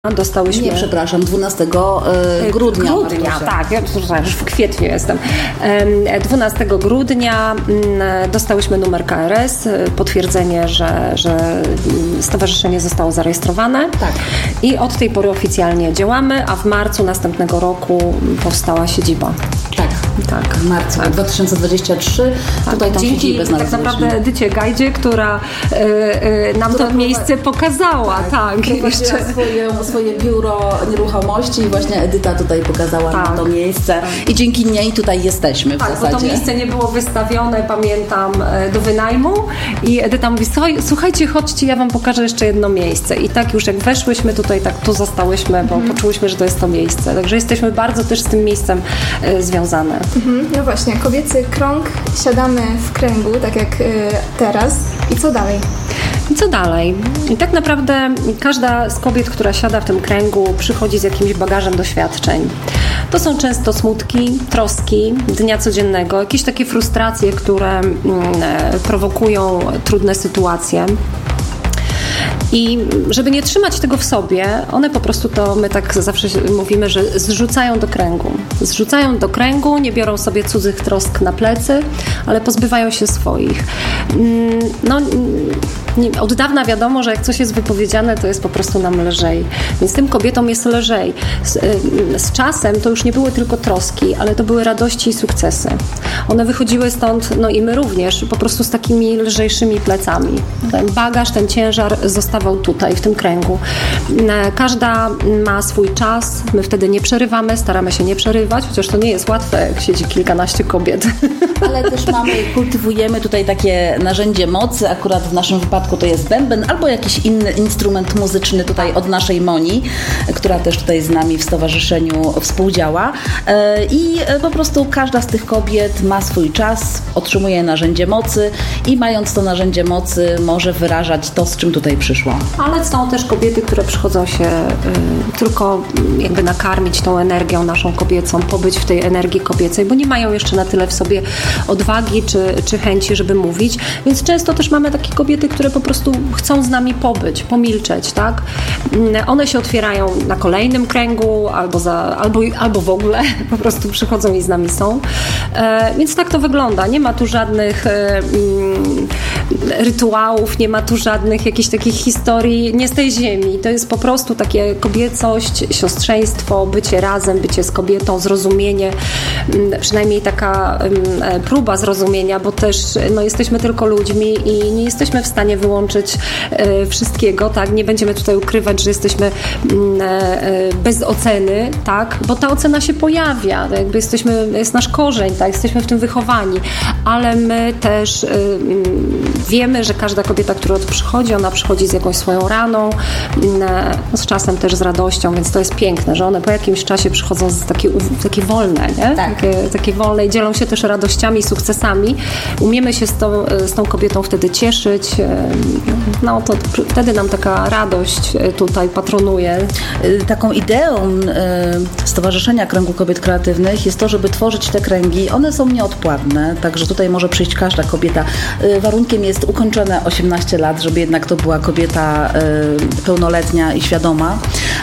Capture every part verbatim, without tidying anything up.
Dostałyśmy... Nie, przepraszam, dwunastego grudnia. Grudnia, tak, ja już w kwietniu jestem. dwunastego grudnia dostałyśmy numer K R S, potwierdzenie, że, że stowarzyszenie zostało zarejestrowane. Tak. I od tej pory oficjalnie działamy, a w marcu następnego roku powstała siedziba. Tak. Tak, w marcu tak. dwa tysiące dwudziestego trzeciego. Tak, tutaj tą dzięki tak naprawdę Edycie Gajdzie, która y, y, nam która to miejsce pokazała. Tak, tak jeszcze swoje, swoje biuro nieruchomości i właśnie Edyta tutaj pokazała tak. nam to miejsce tak. i dzięki niej tutaj jesteśmy w tak, zasadzie. Bo to miejsce nie było wystawione, pamiętam, do wynajmu i Edyta mówi, słuchajcie, chodźcie, ja wam pokażę jeszcze jedno miejsce. I tak już jak weszłyśmy tutaj, tak tu zostałyśmy, bo mhm. poczułyśmy, że to jest to miejsce. Także jesteśmy bardzo też z tym miejscem y, związane. Mhm, no właśnie, kobiecy krąg, siadamy w kręgu, tak jak y, teraz. I co dalej? I co dalej? I tak naprawdę każda z kobiet, która siada w tym kręgu, przychodzi z jakimś bagażem doświadczeń. To są często smutki, troski dnia codziennego, jakieś takie frustracje, które mm, prowokują trudne sytuacje. I żeby nie trzymać tego w sobie, one po prostu to, my tak zawsze mówimy, że zrzucają do kręgu. Zrzucają do kręgu, nie biorą sobie cudzych trosk na plecy, ale pozbywają się swoich. No, nie, od dawna wiadomo, że jak coś jest wypowiedziane, to jest po prostu nam lżej. Więc tym kobietom jest lżej. Z, z czasem to już nie były tylko troski, ale to były radości i sukcesy. One wychodziły stąd, no i my również, po prostu z takimi lżejszymi plecami. Ten bagaż, ten ciężar zostawał tutaj, w tym kręgu. Każda ma swój czas, my wtedy nie przerywamy, staramy się nie przerywać, chociaż to nie jest łatwe, jak siedzi kilkanaście kobiet. Ale też mamy, kultywujemy tutaj takie narzędzie mocy, akurat w naszym wypadku to jest bęben albo jakiś inny instrument muzyczny tutaj od naszej Moni, która też tutaj z nami w stowarzyszeniu współdziała i po prostu każda z tych kobiet ma swój czas, otrzymuje narzędzie mocy i mając to narzędzie mocy może wyrażać to, z czym tutaj przyszła. Ale są też kobiety, które przychodzą się y, tylko jakby nakarmić tą energią naszą kobiecą, pobyć w tej energii kobiecej, bo nie mają jeszcze na tyle w sobie odwagi czy, czy chęci, żeby mówić, więc często też mamy takie kobiety, które po prostu chcą z nami pobyć, pomilczeć, tak? One się otwierają na kolejnym kręgu albo, za, albo, albo w ogóle po prostu przychodzą i z nami są. E, więc tak to wygląda. Nie ma tu żadnych e, mm, rytuałów, nie ma tu żadnych jakichś takich historii nie z tej ziemi. To jest po prostu takie kobiecość, siostrzeństwo, bycie razem, bycie z kobietą, zrozumienie, przynajmniej taka um, próba zrozumienia, bo też no, jesteśmy tylko ludźmi i nie jesteśmy w stanie wyłączyć e, wszystkiego, tak? Nie będziemy tutaj ukrywać, że jesteśmy e, bez oceny, tak? Bo ta ocena się pojawia, tak? Jakby jesteśmy, jest nasz korzeń, tak? Jesteśmy w tym wychowani, ale my też e, wiemy, że każda kobieta, która tu przychodzi, ona przychodzi z jakąś swoją raną, no, z czasem też z radością, więc to jest piękne, że one po jakimś czasie przychodzą z takie, takie wolne, nie? Tak. Takie, takie wolne i dzielą się też radościami i sukcesami. Umiemy się z tą, z tą kobietą wtedy cieszyć, no to wtedy nam taka radość tutaj patronuje. Taką ideą Stowarzyszenia Kręgu Kobiet Kreatywnych jest to, żeby tworzyć te kręgi. One są nieodpłatne, także tutaj może przyjść każda kobieta. Warunkiem jest ukończone osiemnaście lat, żeby jednak to była kobieta pełnoletnia i świadoma.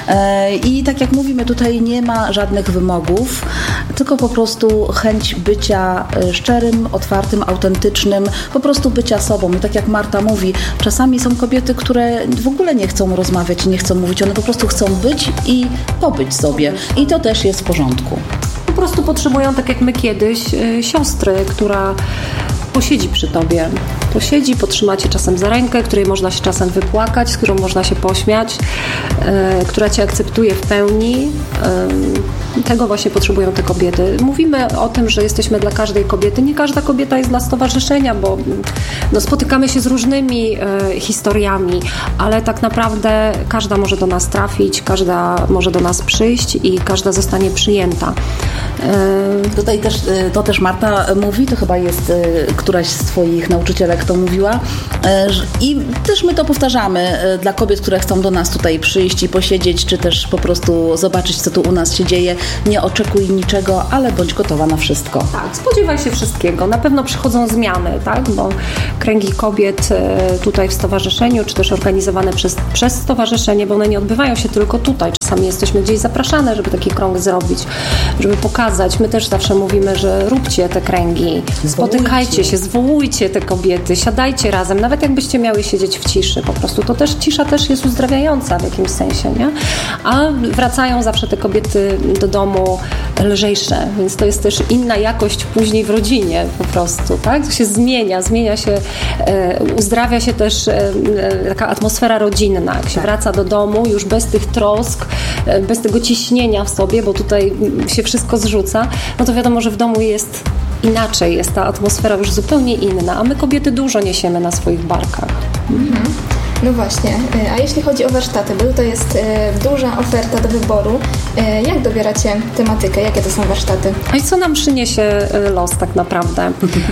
I tak jak mówimy, tutaj nie ma żadnych wymogów, tylko po prostu chęć bycia szczerym, otwartym, autentycznym, po prostu bycia sobą. I tak jak Marta mówi, czasami są kobiety, które w ogóle nie chcą rozmawiać i nie chcą mówić, one po prostu chcą być i pobyć sobie. I to też jest w porządku. Po prostu potrzebują, tak jak my kiedyś, siostry, która posiedzi przy tobie. Posiedzi, potrzyma cię czasem za rękę, której można się czasem wypłakać, z którą można się pośmiać, yy, która cię akceptuje w pełni. Yy, tego właśnie potrzebują te kobiety. Mówimy o tym, że jesteśmy dla każdej kobiety. Nie każda kobieta jest dla stowarzyszenia, bo no, spotykamy się z różnymi yy, historiami, ale tak naprawdę każda może do nas trafić, każda może do nas przyjść i każda zostanie przyjęta. Yy. Tutaj też, to też Marta mówi, to chyba jest któraś z swoich nauczycielek to mówiła i też my to powtarzamy dla kobiet, które chcą do nas tutaj przyjść i posiedzieć, czy też po prostu zobaczyć, co tu u nas się dzieje, nie oczekuj niczego, ale bądź gotowa na wszystko. Tak, spodziewaj się wszystkiego. Na pewno przychodzą zmiany, tak? Bo kręgi kobiet tutaj w stowarzyszeniu, czy też organizowane przez, przez stowarzyszenie, bo one nie odbywają się tylko tutaj. Czasami jesteśmy gdzieś zapraszane, żeby taki krąg zrobić, żeby pokazać. My też zawsze mówimy, że róbcie te kręgi, spotykajcie się, zwołujcie te kobiety, siadajcie razem, nawet jakbyście miały siedzieć w ciszy po prostu. To też cisza też jest uzdrawiająca w jakimś sensie, nie? A wracają zawsze te kobiety do domu lżejsze, więc to jest też inna jakość później w rodzinie po prostu, tak? To się zmienia, zmienia się, e, uzdrawia się też e, taka atmosfera rodzinna, jak się tak. wraca do domu już bez tych trosk, e, bez tego ciśnienia w sobie, bo tutaj się wszystko zrzuca, no to wiadomo, że w domu jest inaczej, jest ta atmosfera już zupełnie inna, a my kobiety dużo niesiemy na swoich barkach. Mhm. No właśnie, a jeśli chodzi o warsztaty, bo tutaj jest duża oferta do wyboru, jak dobieracie tematykę, jakie to są warsztaty? A i co nam przyniesie los tak naprawdę?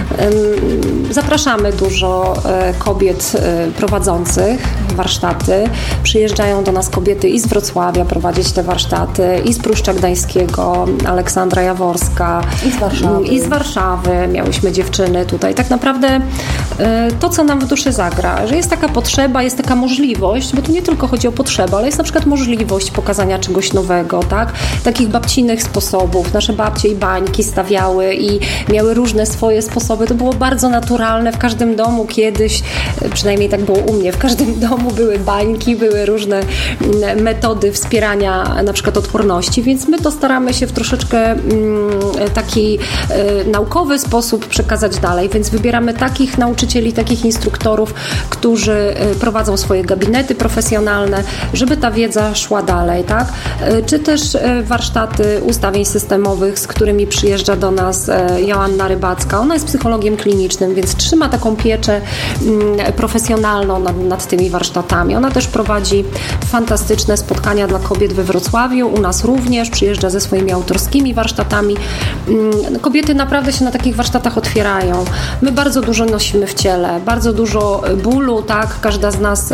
Zapraszamy dużo kobiet prowadzących warsztaty. Przyjeżdżają do nas kobiety i z Wrocławia prowadzić te warsztaty, i z Pruszcza Gdańskiego, Aleksandra Jaworska, i z Warszawy. I z Warszawy miałyśmy dziewczyny tutaj. Tak naprawdę to, co nam w duszy zagra, że jest taka potrzeba, jest taka możliwość, bo tu nie tylko chodzi o potrzebę, ale jest na przykład możliwość pokazania czegoś nowego, tak? Takich babcinych sposobów. Nasze babcie i bańki stawiały i miały różne swoje sposoby. To było bardzo naturalne. W każdym domu kiedyś, przynajmniej tak było u mnie, w każdym domu były bańki, były różne metody wspierania na przykład odporności, więc my to staramy się w troszeczkę mm, taki e, naukowy sposób przekazać dalej, więc wybieramy takich nauczycieli, takich instruktorów, którzy prowadzą swoje gabinety profesjonalne, żeby ta wiedza szła dalej, tak? Czy też warsztaty ustawień systemowych, z którymi przyjeżdża do nas Joanna Rybacka. Ona jest psychologiem klinicznym, więc trzyma taką pieczę profesjonalną nad, nad tymi warsztatami. Ona też prowadzi fantastyczne spotkania dla kobiet we Wrocławiu, u nas również, przyjeżdża ze swoimi autorskimi warsztatami. Kobiety naprawdę się na takich warsztatach otwierają. My bardzo dużo nosimy w ciele, bardzo dużo bólu, tak? Każda z nas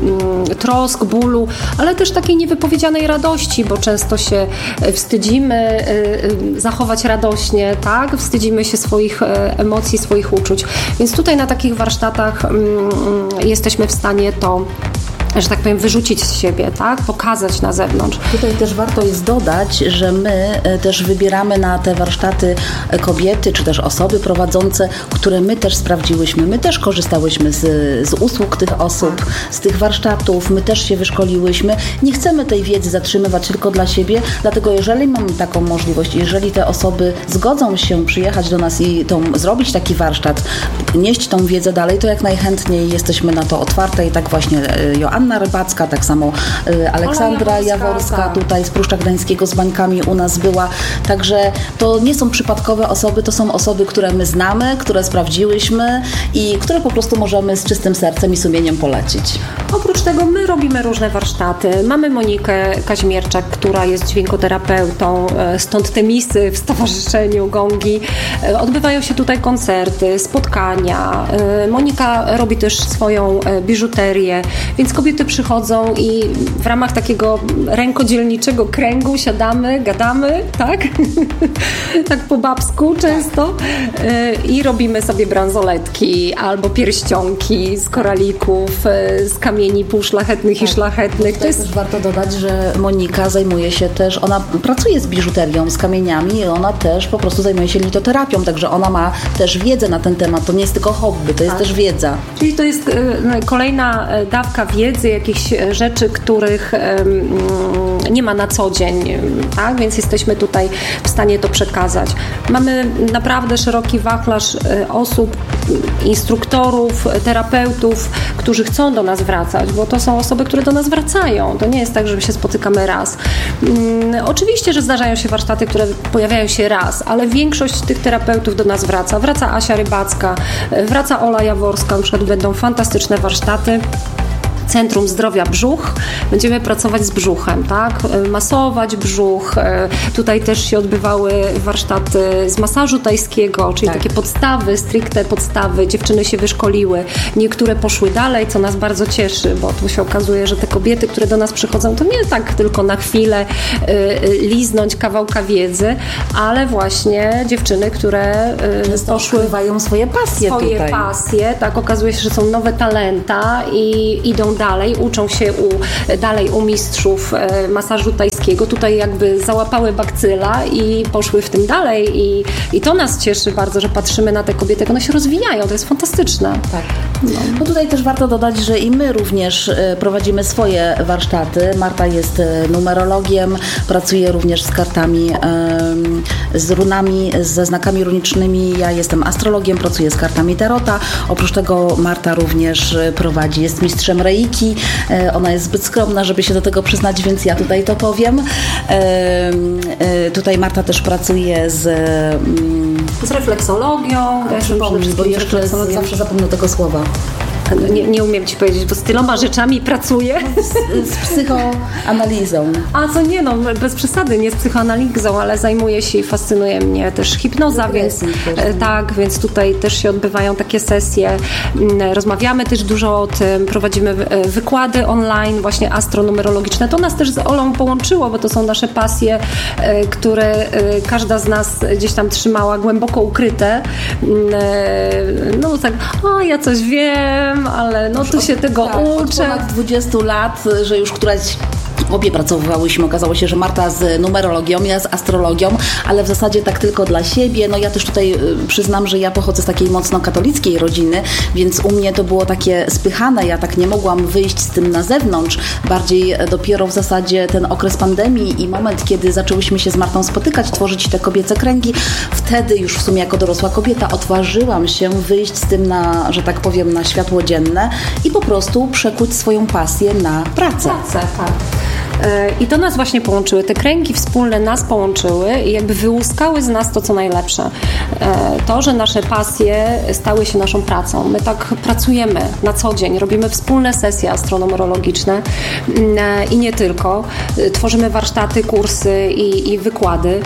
trosk, bólu, ale też takiej niewypowiedzianej radości, bo często się wstydzimy zachować radośnie, tak? Wstydzimy się swoich emocji, swoich uczuć. Więc tutaj na takich warsztatach jesteśmy w stanie to, że tak powiem, wyrzucić z siebie, tak? Pokazać na zewnątrz. Tutaj też warto jest dodać, że my też wybieramy na te warsztaty kobiety, czy też osoby prowadzące, które my też sprawdziłyśmy. My też korzystałyśmy z, z usług tych osób, z tych warsztatów, my też się wyszkoliłyśmy. Nie chcemy tej wiedzy zatrzymywać tylko dla siebie, dlatego jeżeli mamy taką możliwość, jeżeli te osoby zgodzą się przyjechać do nas i tą, zrobić taki warsztat, nieść tą wiedzę dalej, to jak najchętniej jesteśmy na to otwarte i tak właśnie Joanna Anna Rybacka, tak samo y, Aleksandra Jaworska, Jaworska tak. tutaj z Pruszcza Gdańskiego z bańkami u nas była. Także to nie są przypadkowe osoby, to są osoby, które my znamy, które sprawdziłyśmy i które po prostu możemy z czystym sercem i sumieniem polecić. Oprócz tego my robimy różne warsztaty. Mamy Monikę Kaźmierczak, która jest dźwiękoterapeutą, stąd te misy w Stowarzyszeniu Gongi. Odbywają się tutaj koncerty, spotkania. Monika robi też swoją biżuterię, więc kobiety przychodzą i w ramach takiego rękodzielniczego kręgu siadamy, gadamy, tak? tak po babsku często i robimy sobie bransoletki albo pierścionki z koralików, z kamieni półszlachetnych tak. i szlachetnych. To jest też warto dodać, że Monika zajmuje się też, ona pracuje z biżuterią, z kamieniami i ona też po prostu zajmuje się litoterapią, także ona ma też wiedzę na ten temat. To nie jest tylko hobby, to jest tak. też wiedza. Czyli to jest kolejna dawka wiedzy, jakichś rzeczy, których nie ma na co dzień, tak? Więc jesteśmy tutaj w stanie to przekazać. Mamy naprawdę szeroki wachlarz osób, instruktorów, terapeutów, którzy chcą do nas wracać, bo to są osoby, które do nas wracają. To nie jest tak, że się spotykamy raz. Oczywiście, że zdarzają się warsztaty, które pojawiają się raz, ale większość tych terapeutów do nas wraca. Wraca Asia Rybacka, wraca Ola Jaworska, na przykład będą fantastyczne warsztaty. Centrum Zdrowia Brzuch. Będziemy pracować z brzuchem, tak? Masować brzuch. Tutaj też się odbywały warsztaty z masażu tajskiego, czyli tak. takie podstawy, stricte podstawy. Dziewczyny się wyszkoliły. Niektóre poszły dalej, co nas bardzo cieszy, bo tu się okazuje, że te kobiety, które do nas przychodzą, to nie tak tylko na chwilę y, liznąć kawałka wiedzy, ale właśnie dziewczyny, które y, poszły... Odkrywają swoje pasje swoje tutaj. pasje, tak? Okazuje się, że są nowe talenta i idą dalej, uczą się u, dalej u mistrzów y, masażu tajskiego. Tutaj jakby załapały bakcyla i poszły w tym dalej i, i to nas cieszy bardzo, że patrzymy na te kobiety, jak one się rozwijają. To jest fantastyczne. Tak. No. No tutaj też warto dodać, że i my również prowadzimy swoje warsztaty. Marta jest numerologiem, pracuje również z kartami, z runami, ze znakami runicznymi. Ja jestem astrologiem, pracuję z kartami tarota. Oprócz tego Marta również prowadzi, jest mistrzem reiki. Ona jest zbyt skromna, żeby się do tego przyznać, więc ja tutaj to powiem. Tutaj Marta też pracuje z... Z refleksologią. Też przypomnij, bo jeszcze z, zawsze zapomnę tego słowa. Nie, nie umiem Ci powiedzieć, bo z tyloma rzeczami pracuję. Z, z psychoanalizą. A co nie, no bez przesady, nie z psychoanalizą, ale zajmuję się i fascynuje mnie też hipnoza, więc też. tak, więc tutaj też się odbywają takie sesje. Rozmawiamy też dużo o tym, prowadzimy wykłady online, właśnie astronumerologiczne. To nas też z Olą połączyło, bo to są nasze pasje, które każda z nas gdzieś tam trzymała głęboko ukryte. No tak, o ja coś wiem, ale no tu się tego tak, uczę. Od ponad dwudziestu lat, że już któraś... Obie pracowałyśmy, okazało się, że Marta z numerologią, ja z astrologią, ale w zasadzie tak tylko dla siebie. No ja też tutaj przyznam, że ja pochodzę z takiej mocno katolickiej rodziny, więc u mnie to było takie spychane, ja tak nie mogłam wyjść z tym na zewnątrz. Bardziej dopiero w zasadzie ten okres pandemii i moment, kiedy zaczęłyśmy się z Martą spotykać, tworzyć te kobiece kręgi, wtedy już w sumie jako dorosła kobieta odważyłam się wyjść z tym na, że tak powiem, na światło dzienne i po prostu przekuć swoją pasję na pracę. Pracę, tak. I to nas właśnie połączyły. Te kręgi wspólne nas połączyły i jakby wyłuskały z nas to, co najlepsze. To, że nasze pasje stały się naszą pracą. My tak pracujemy na co dzień. Robimy wspólne sesje astronumerologiczne i nie tylko. Tworzymy warsztaty, kursy i, i wykłady.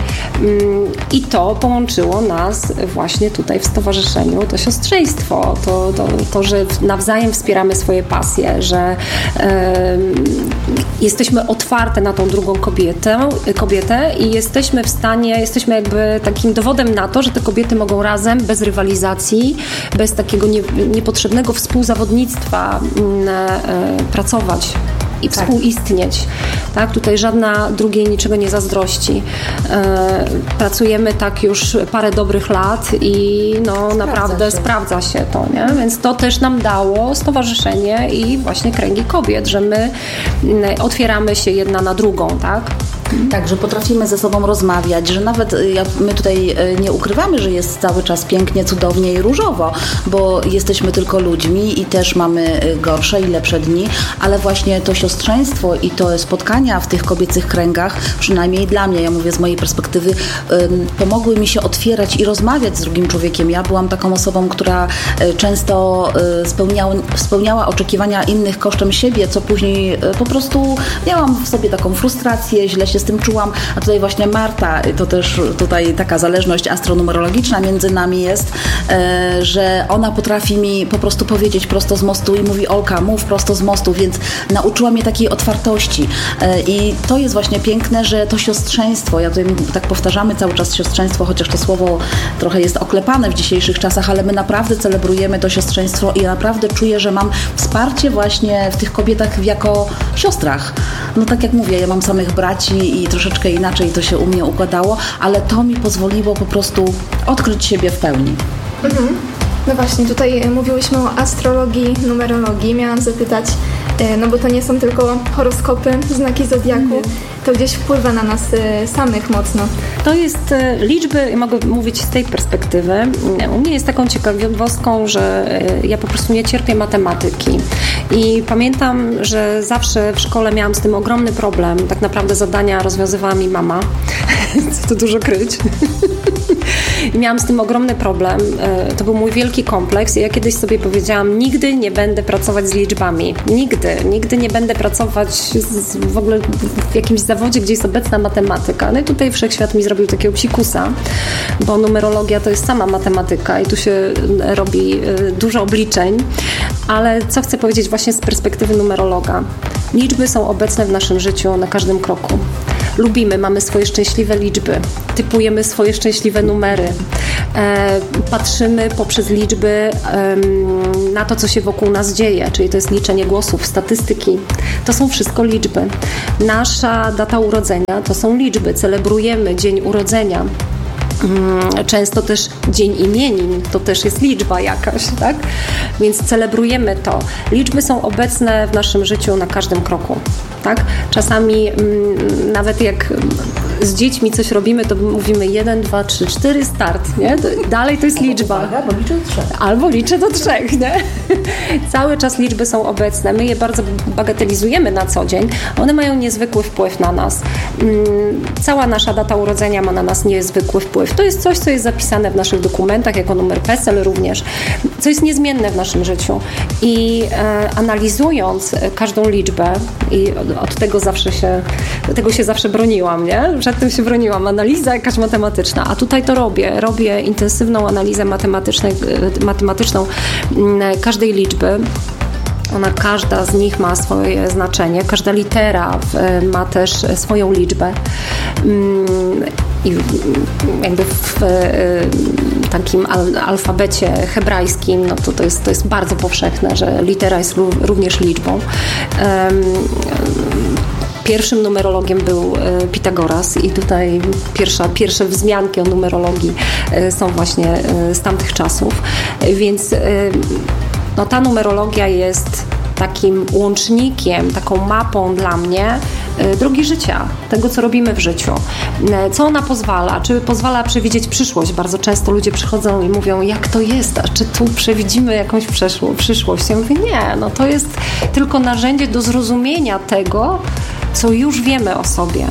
I to połączyło nas właśnie tutaj w stowarzyszeniu. To siostrzeństwo. To, to, to że nawzajem wspieramy swoje pasje, że e, jesteśmy otwarci otwarte na tą drugą kobietę, kobietę i jesteśmy w stanie, jesteśmy jakby takim dowodem na to, że te kobiety mogą razem, bez rywalizacji, bez takiego nie, niepotrzebnego współzawodnictwa e, pracować i tak. współistnieć. Tak? Tutaj żadna drugiej niczego nie zazdrości. E, pracujemy tak już parę dobrych lat i no sprawdza naprawdę się. sprawdza się to, nie? Więc to też nam dało stowarzyszenie i właśnie kręgi kobiet, że my otwieramy się jedna na drugą, tak? Tak, że potrafimy ze sobą rozmawiać, że nawet my tutaj nie ukrywamy, że jest cały czas pięknie, cudownie i różowo, bo jesteśmy tylko ludźmi i też mamy gorsze i lepsze dni, ale właśnie to siostrzeństwo i to spotkania w tych kobiecych kręgach, przynajmniej dla mnie, ja mówię z mojej perspektywy, pomogły mi się otwierać i rozmawiać z drugim człowiekiem. Ja byłam taką osobą, która często spełniała, spełniała oczekiwania innych kosztem siebie, co później po prostu miałam w sobie taką frustrację, źle się z tym czułam, a tutaj właśnie Marta, to też tutaj taka zależność astronumerologiczna między nami jest, e, że ona potrafi mi po prostu powiedzieć prosto z mostu i mówi: Olka, mów prosto z mostu, więc nauczyła mnie takiej otwartości e, i to jest właśnie piękne, że to siostrzeństwo, ja tutaj tak powtarzamy cały czas siostrzeństwo, chociaż to słowo trochę jest oklepane w dzisiejszych czasach, ale my naprawdę celebrujemy to siostrzeństwo i ja naprawdę czuję, że mam wsparcie właśnie w tych kobietach jako siostrach. No tak jak mówię, ja mam samych braci i troszeczkę inaczej to się u mnie układało, ale to mi pozwoliło po prostu odkryć siebie w pełni. Mhm. No właśnie, tutaj mówiłyśmy o astrologii, numerologii. Miałam zapytać, no bo to nie są tylko horoskopy, znaki zodiaku, to gdzieś wpływa na nas samych mocno. To jest liczby, mogę mówić z tej perspektywy. U mnie jest taką ciekawostką, że ja po prostu nie cierpię matematyki. I pamiętam, że zawsze w szkole miałam z tym ogromny problem. Tak naprawdę zadania rozwiązywała mi mama. Co tu dużo kryć. I miałam z tym ogromny problem. To był mój wielki kompleks i ja kiedyś sobie powiedziałam, nigdy nie będę pracować z liczbami. Nigdy. Nigdy nie będę pracować z, w ogóle w jakimś zawodzie, gdzie jest obecna matematyka. No i tutaj wszechświat mi zrobił takiego psikusa, bo numerologia to jest sama matematyka i tu się robi dużo obliczeń. Ale co chcę powiedzieć właśnie z perspektywy numerologa? Liczby są obecne w naszym życiu na każdym kroku. Lubimy, mamy swoje szczęśliwe liczby, typujemy swoje szczęśliwe numery, e, patrzymy poprzez liczby e, na to, co się wokół nas dzieje, czyli to jest liczenie głosów, statystyki. To są wszystko liczby. Nasza data urodzenia to są liczby, celebrujemy dzień urodzenia. Często też dzień imienin, to też jest liczba jakaś, tak? Więc celebrujemy to. Liczby są obecne w naszym życiu na każdym kroku, tak? Czasami m, nawet jak z dziećmi coś robimy, to mówimy jeden, dwa, trzy, cztery, start, nie? To, dalej to jest liczba. Albo liczę do trzech. Albo liczę do trzech, nie? Cały czas liczby są obecne. My je bardzo bagatelizujemy na co dzień. One mają niezwykły wpływ na nas. Cała nasza data urodzenia ma na nas niezwykły wpływ. To jest coś, co jest zapisane w naszych dokumentach, jako numer PESEL również, co jest niezmienne w naszym życiu. I e, analizując każdą liczbę, i od, od tego zawsze się, tego się zawsze broniłam, nie? Przed tym się broniłam. Analiza jakaś matematyczna, a tutaj to robię. Robię intensywną analizę matematyczną, matematyczną każdej liczby. Ona, każda z nich ma swoje znaczenie, każda litera ma też swoją liczbę. I jakby w takim alfabecie hebrajskim, no to, to, jest, to jest bardzo powszechne, że litera jest również liczbą. Pierwszym numerologiem był Pitagoras i tutaj pierwsza, pierwsze wzmianki o numerologii są właśnie z tamtych czasów, więc no, ta numerologia jest takim łącznikiem, taką mapą dla mnie drogi życia, tego, co robimy w życiu. Co ona pozwala? Czy pozwala przewidzieć przyszłość? Bardzo często ludzie przychodzą i mówią, jak to jest? A czy tu przewidzimy jakąś przyszłość? Ja mówię, nie, no to jest tylko narzędzie do zrozumienia tego, co już wiemy o sobie.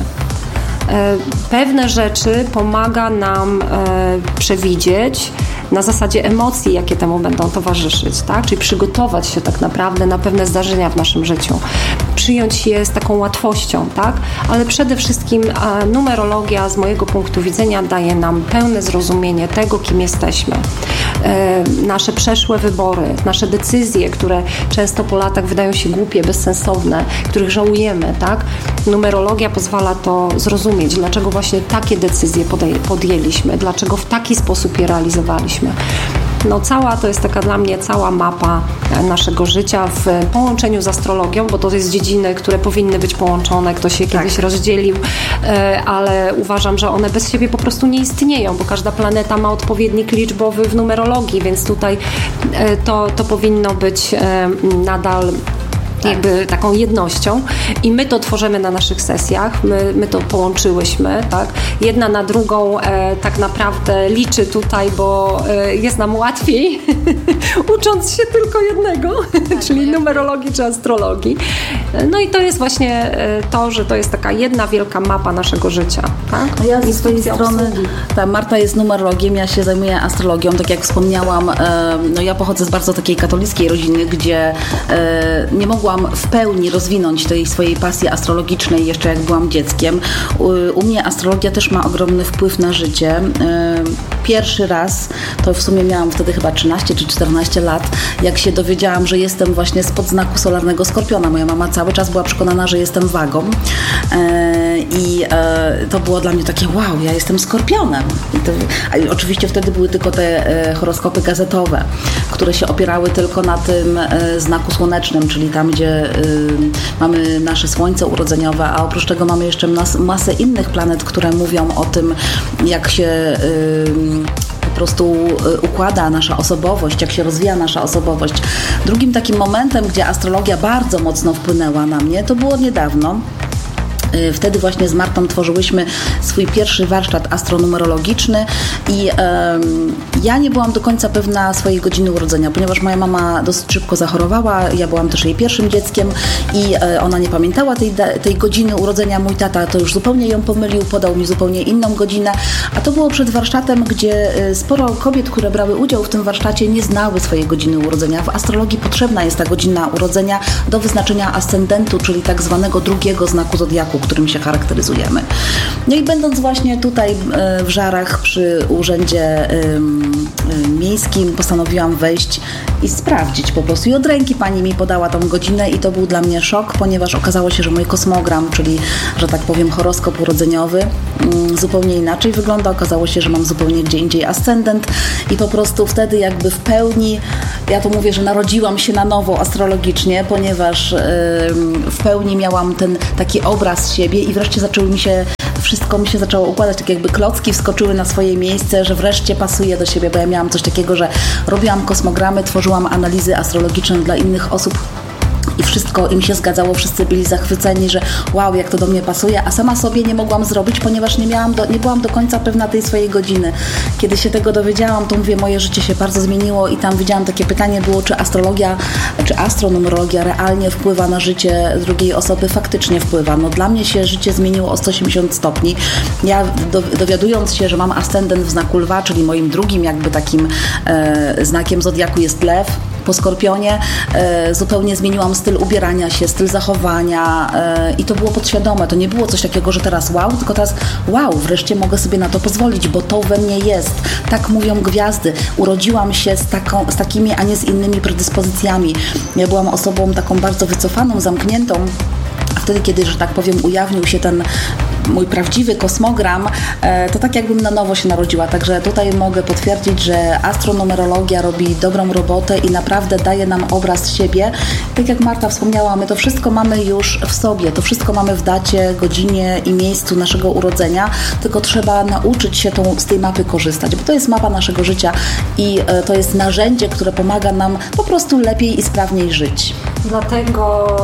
Pewne rzeczy pomaga nam przewidzieć na zasadzie emocji, jakie temu będą towarzyszyć, tak? Czyli przygotować się tak naprawdę na pewne zdarzenia w naszym życiu. Przyjąć je z taką łatwością, tak? Ale przede wszystkim numerologia z mojego punktu widzenia daje nam pełne zrozumienie tego, kim jesteśmy. Nasze przeszłe wybory, nasze decyzje, które często po latach wydają się głupie, bezsensowne, których żałujemy, tak? Numerologia pozwala to zrozumieć, dlaczego właśnie takie decyzje podjęliśmy, dlaczego w taki sposób je realizowaliśmy. No cała to jest taka dla mnie cała mapa naszego życia w połączeniu z astrologią, bo to jest dziedziny, które powinny być połączone, ktoś się kiedyś tak rozdzielił, ale uważam, że one bez siebie po prostu nie istnieją, bo każda planeta ma odpowiednik liczbowy w numerologii, więc tutaj to, to powinno być nadal jakby taką jednością i my to tworzymy na naszych sesjach, my, my to połączyłyśmy, tak? Jedna na drugą e, tak naprawdę liczy tutaj, bo e, jest nam łatwiej ucząc się tylko jednego, czyli numerologii czy astrologii. No i to jest właśnie e, to, że to jest taka jedna wielka mapa naszego życia, tak? A ja ze swojej strony, ta Marta jest numerologiem, ja się zajmuję astrologią, tak jak wspomniałam, e, no ja pochodzę z bardzo takiej katolickiej rodziny, gdzie e, nie mogłam w pełni rozwinąć tej swojej pasji astrologicznej jeszcze jak byłam dzieckiem. U, u mnie astrologia też ma ogromny wpływ na życie. Pierwszy raz, to w sumie miałam wtedy chyba trzynaście czy czternaście lat, jak się dowiedziałam, że jestem właśnie spod znaku solarnego Skorpiona. Moja mama cały czas była przekonana, że jestem wagą i to było dla mnie takie wow, ja jestem Skorpionem. I to, a oczywiście wtedy były tylko te horoskopy gazetowe, które się opierały tylko na tym znaku słonecznym, czyli tam, gdzie mamy nasze słońce urodzeniowe, a oprócz tego mamy jeszcze mas- masę innych planet, które mówią o tym, jak się po prostu układa nasza osobowość, jak się rozwija nasza osobowość. Drugim takim momentem, gdzie astrologia bardzo mocno wpłynęła na mnie, to było niedawno. Wtedy właśnie z Martą tworzyłyśmy swój pierwszy warsztat astronumerologiczny i um, ja nie byłam do końca pewna swojej godziny urodzenia, ponieważ moja mama dosyć szybko zachorowała, ja byłam też jej pierwszym dzieckiem i e, ona nie pamiętała tej, tej godziny urodzenia. Mój tata to już zupełnie ją pomylił, podał mi zupełnie inną godzinę, a to było przed warsztatem, gdzie sporo kobiet, które brały udział w tym warsztacie, nie znały swojej godziny urodzenia. W astrologii potrzebna jest ta godzina urodzenia do wyznaczenia ascendentu, czyli tak zwanego drugiego znaku zodiaku, którym się charakteryzujemy. No i będąc właśnie tutaj w Żarach przy urzędzie miejskim, postanowiłam wejść i sprawdzić po prostu. I od ręki pani mi podała tą godzinę i to był dla mnie szok, ponieważ okazało się, że mój kosmogram, czyli, że tak powiem, horoskop urodzeniowy zupełnie inaczej wygląda. Okazało się, że mam zupełnie gdzie indziej ascendent i po prostu wtedy jakby w pełni, ja tu mówię, że narodziłam się na nowo astrologicznie, ponieważ w pełni miałam ten taki obraz siebie i wreszcie zaczęły mi się wszystko mi się zaczęło układać, tak jakby klocki wskoczyły na swoje miejsce, że wreszcie pasuje do siebie, bo ja miałam coś takiego, że robiłam kosmogramy, tworzyłam analizy astrologiczne dla innych osób i wszystko im się zgadzało, wszyscy byli zachwyceni, że wow, jak to do mnie pasuje, a sama sobie nie mogłam zrobić, ponieważ nie miałam, do, nie byłam do końca pewna tej swojej godziny. Kiedy się tego dowiedziałam, to mówię, moje życie się bardzo zmieniło i tam widziałam takie pytanie było, czy astrologia, czy astronumerologia realnie wpływa na życie drugiej osoby, faktycznie wpływa. No dla mnie się życie zmieniło o sto osiemdziesiąt stopni. Ja do, dowiadując się, że mam ascendent w znaku lwa, czyli moim drugim jakby takim e, znakiem zodiaku jest lew, po skorpionie, e, zupełnie zmieniłam styl ubierania się, styl zachowania e, i to było podświadome. To nie było coś takiego, że teraz wow, tylko teraz wow, wreszcie mogę sobie na to pozwolić, bo to we mnie jest. Tak mówią gwiazdy. Urodziłam się z, taką, z takimi, a nie z innymi predyspozycjami. Ja byłam osobą taką bardzo wycofaną, zamkniętą. A wtedy, kiedy, że tak powiem, ujawnił się ten mój prawdziwy kosmogram, to tak jakbym na nowo się narodziła. Także tutaj mogę potwierdzić, że astronumerologia robi dobrą robotę i naprawdę daje nam obraz siebie. Tak jak Marta wspomniała, my to wszystko mamy już w sobie. To wszystko mamy w dacie, godzinie i miejscu naszego urodzenia, tylko trzeba nauczyć się tą, z tej mapy korzystać, bo to jest mapa naszego życia i to jest narzędzie, które pomaga nam po prostu lepiej i sprawniej żyć. Dlatego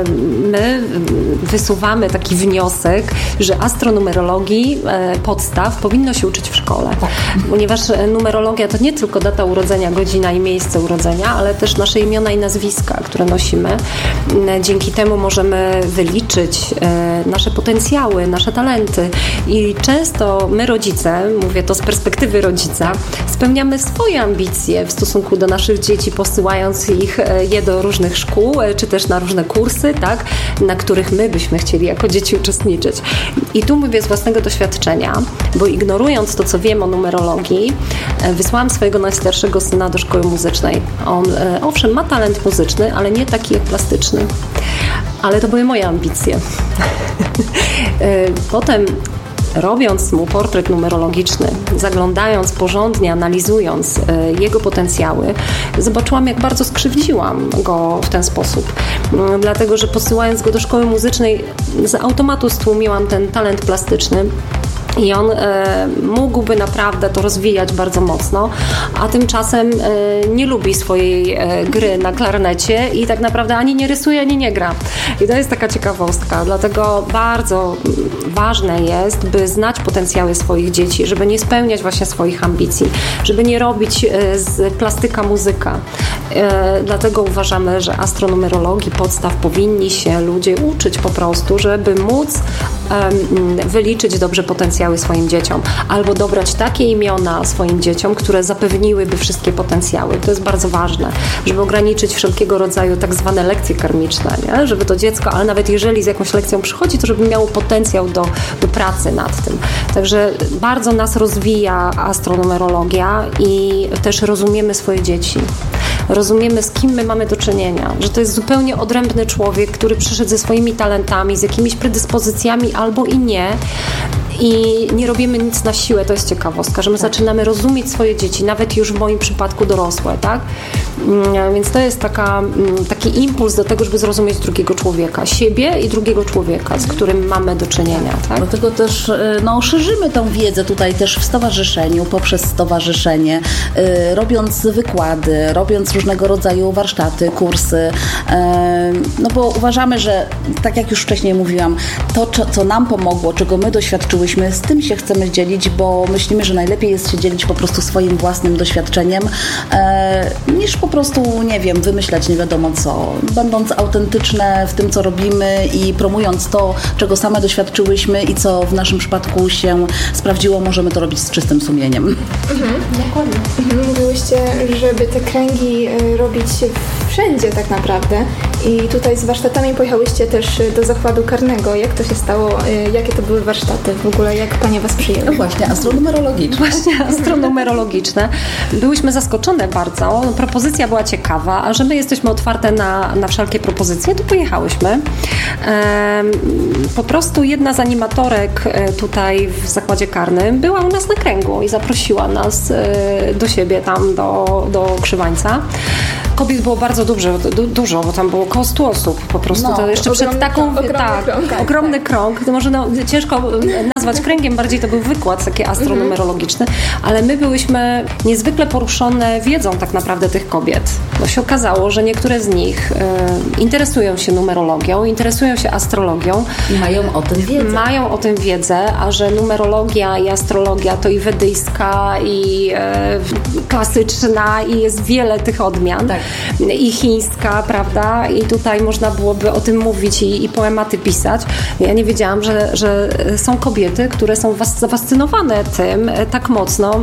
my wysuwamy taki wniosek, że astronumerologii podstaw powinno się uczyć w szkole. Tak. Ponieważ numerologia to nie tylko data urodzenia, godzina i miejsce urodzenia, ale też nasze imiona i nazwiska, które nosimy. Dzięki temu możemy wyliczyć nasze potencjały, nasze talenty. I często my rodzice, mówię to z perspektywy rodzica, spełniamy swoje ambicje w stosunku do naszych dzieci, posyłając ich je do różnych szkół, czy też na różne kursy, tak, na których my byśmy chcieli jako dzieci uczestniczyć. I tu mówię z własnego doświadczenia, bo ignorując to, co wiem o numerologii, wysłałam swojego najstarszego syna do szkoły muzycznej. On owszem ma talent muzyczny, ale nie taki jak plastyczny. Ale to były moje ambicje. Potem robiąc mu portret numerologiczny, zaglądając porządnie, analizując jego potencjały, zobaczyłam, jak bardzo skrzywdziłam go w ten sposób. Dlatego, że posyłając go do szkoły muzycznej, z automatu stłumiłam ten talent plastyczny. I on e, mógłby naprawdę to rozwijać bardzo mocno, a tymczasem e, nie lubi swojej e, gry na klarnecie i tak naprawdę ani nie rysuje, ani nie gra. I to jest taka ciekawostka, dlatego bardzo ważne jest, by znać potencjały swoich dzieci, żeby nie spełniać właśnie swoich ambicji, żeby nie robić e, z plastyka muzyka. E, dlatego uważamy, że astronumerologii podstaw powinni się ludzie uczyć po prostu, żeby móc e, wyliczyć dobrze potencjały swoim dzieciom, albo dobrać takie imiona swoim dzieciom, które zapewniłyby wszystkie potencjały. To jest bardzo ważne, żeby ograniczyć wszelkiego rodzaju tak zwane lekcje karmiczne, nie? Żeby to dziecko, ale nawet jeżeli z jakąś lekcją przychodzi, to żeby miało potencjał do, do pracy nad tym. Także bardzo nas rozwija astronumerologia i też rozumiemy swoje dzieci. Rozumiemy, z kim my mamy do czynienia, że to jest zupełnie odrębny człowiek, który przyszedł ze swoimi talentami, z jakimiś predyspozycjami albo i nie. I nie robimy nic na siłę, to jest ciekawostka, że my tak. zaczynamy rozumieć swoje dzieci, nawet już w moim przypadku dorosłe, tak? Więc to jest taka, taki impuls do tego, żeby zrozumieć drugiego człowieka, siebie i drugiego człowieka, z którym mamy do czynienia. Tak? Dlatego też no, szerzymy tą wiedzę tutaj też w stowarzyszeniu, poprzez stowarzyszenie, y, robiąc wykłady, robiąc różnego rodzaju warsztaty, kursy, y, no bo uważamy, że tak jak już wcześniej mówiłam, to co nam pomogło, czego my doświadczyłyśmy, z tym się chcemy dzielić, bo myślimy, że najlepiej jest się dzielić po prostu swoim własnym doświadczeniem, y, niż po prostu, nie wiem, wymyślać nie wiadomo co. Będąc autentyczne w tym, co robimy i promując to, czego same doświadczyłyśmy i co w naszym przypadku się sprawdziło, możemy to robić z czystym sumieniem. Mhm. Dokładnie. Mhm. Mówiłyście, żeby te kręgi robić wszędzie tak naprawdę i tutaj z warsztatami pojechałyście też do zakładu karnego. Jak to się stało? Jakie to były warsztaty w ogóle? Jak Panie Was przyjęły? No właśnie, astronumerologiczne. Właśnie, astronumerologiczne. Byłyśmy zaskoczone bardzo. Propozycja była ciekawa, a że my jesteśmy otwarte na, na wszelkie propozycje, to pojechałyśmy. Po prostu jedna z animatorek tutaj w zakładzie karnym była u nas na kręgu i zaprosiła nas do siebie tam, do, do Krzywańca. Kobiet było bardzo dużo, du, dużo, bo tam było około stu osób po prostu. No, to jeszcze przed taką... Ogromny tak, krąg. Tak, ogromny tak. krąg. To może no, ciężko nazwać kręgiem, bardziej to był wykład taki astronumerologiczny, ale my byłyśmy niezwykle poruszone wiedzą tak naprawdę tych kobiet. Bo się okazało, że niektóre z nich y, interesują się numerologią, interesują się astrologią. I mają o tym wiedzę. Mają o tym wiedzę, a że numerologia i astrologia to i wedyjska, i y, klasyczna, i jest wiele tych odmian. Tak. I chińska, prawda? I tutaj można byłoby o tym mówić i, i poematy pisać. Ja nie wiedziałam, że, że są kobiety, które są was, zafascynowane tym tak mocno.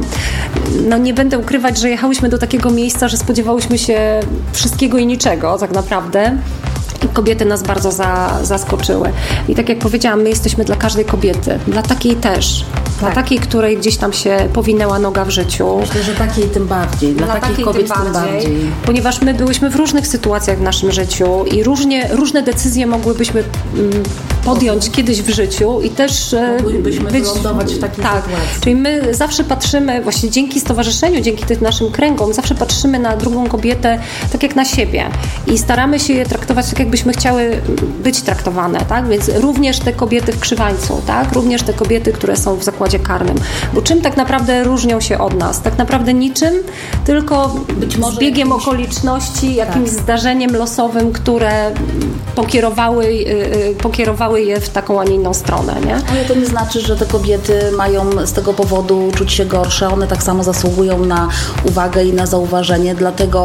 No nie będę ukrywać, że jechałyśmy do takiego miejsca, że spodziewałyśmy się wszystkiego i niczego tak naprawdę. I kobiety nas bardzo za, zaskoczyły. I tak jak powiedziałam, my jesteśmy dla każdej kobiety. Dla takiej też. Dla Tak. takiej, której gdzieś tam się powinęła noga w życiu. Myślę, że takiej tym bardziej. Dla, Dla takich takiej kobiet tym tym bardziej, bardziej. ponieważ my byłyśmy w różnych sytuacjach w naszym życiu i różnie, różne decyzje mogłybyśmy mm, podjąć kiedyś w życiu i też e, Mogłybyśmy być wylądować w takiej tak. sytuacji. Czyli my zawsze patrzymy, właśnie dzięki stowarzyszeniu, dzięki tym naszym kręgom, zawsze patrzymy na drugą kobietę tak jak na siebie i staramy się je traktować tak, jakbyśmy chciały być traktowane, tak? Więc również te kobiety w Krzywańcu, tak? Również te kobiety, które są w zakładzie karnym. Bo czym tak naprawdę różnią się od nas? Tak naprawdę niczym, tylko Być może zbiegiem jakimś- okoliczności, jakimś Tak. zdarzeniem losowym, które pokierowały, yy, pokierowały je w taką, a nie inną stronę, nie? Ale to nie znaczy, że te kobiety mają z tego powodu czuć się gorsze. One tak samo zasługują na uwagę i na zauważenie. Dlatego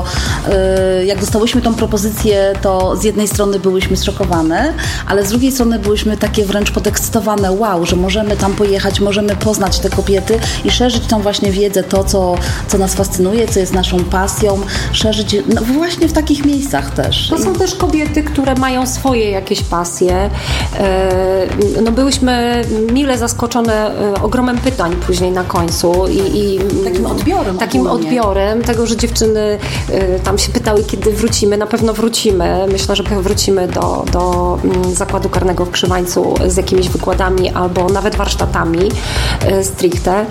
yy, jak dostałyśmy tą propozycję, to z jednej strony byłyśmy zszokowane, ale z drugiej strony byłyśmy takie wręcz podekscytowane. Wow, że możemy tam pojechać, możemy poznać te kobiety i szerzyć tą właśnie wiedzę, to co, co nas fascynuje, co jest naszą pasją, szerzyć no, właśnie w takich miejscach też. To są też kobiety, które mają swoje jakieś pasje. No byłyśmy mile zaskoczone ogromem pytań później na końcu. I, i Takim odbiorem Takim ogólnie. odbiorem tego, że dziewczyny tam się pytały, kiedy wrócimy. Na pewno wrócimy. Myślę, że wrócimy do, do zakładu karnego w Krzywańcu z jakimiś wykładami albo nawet warsztatami stricte.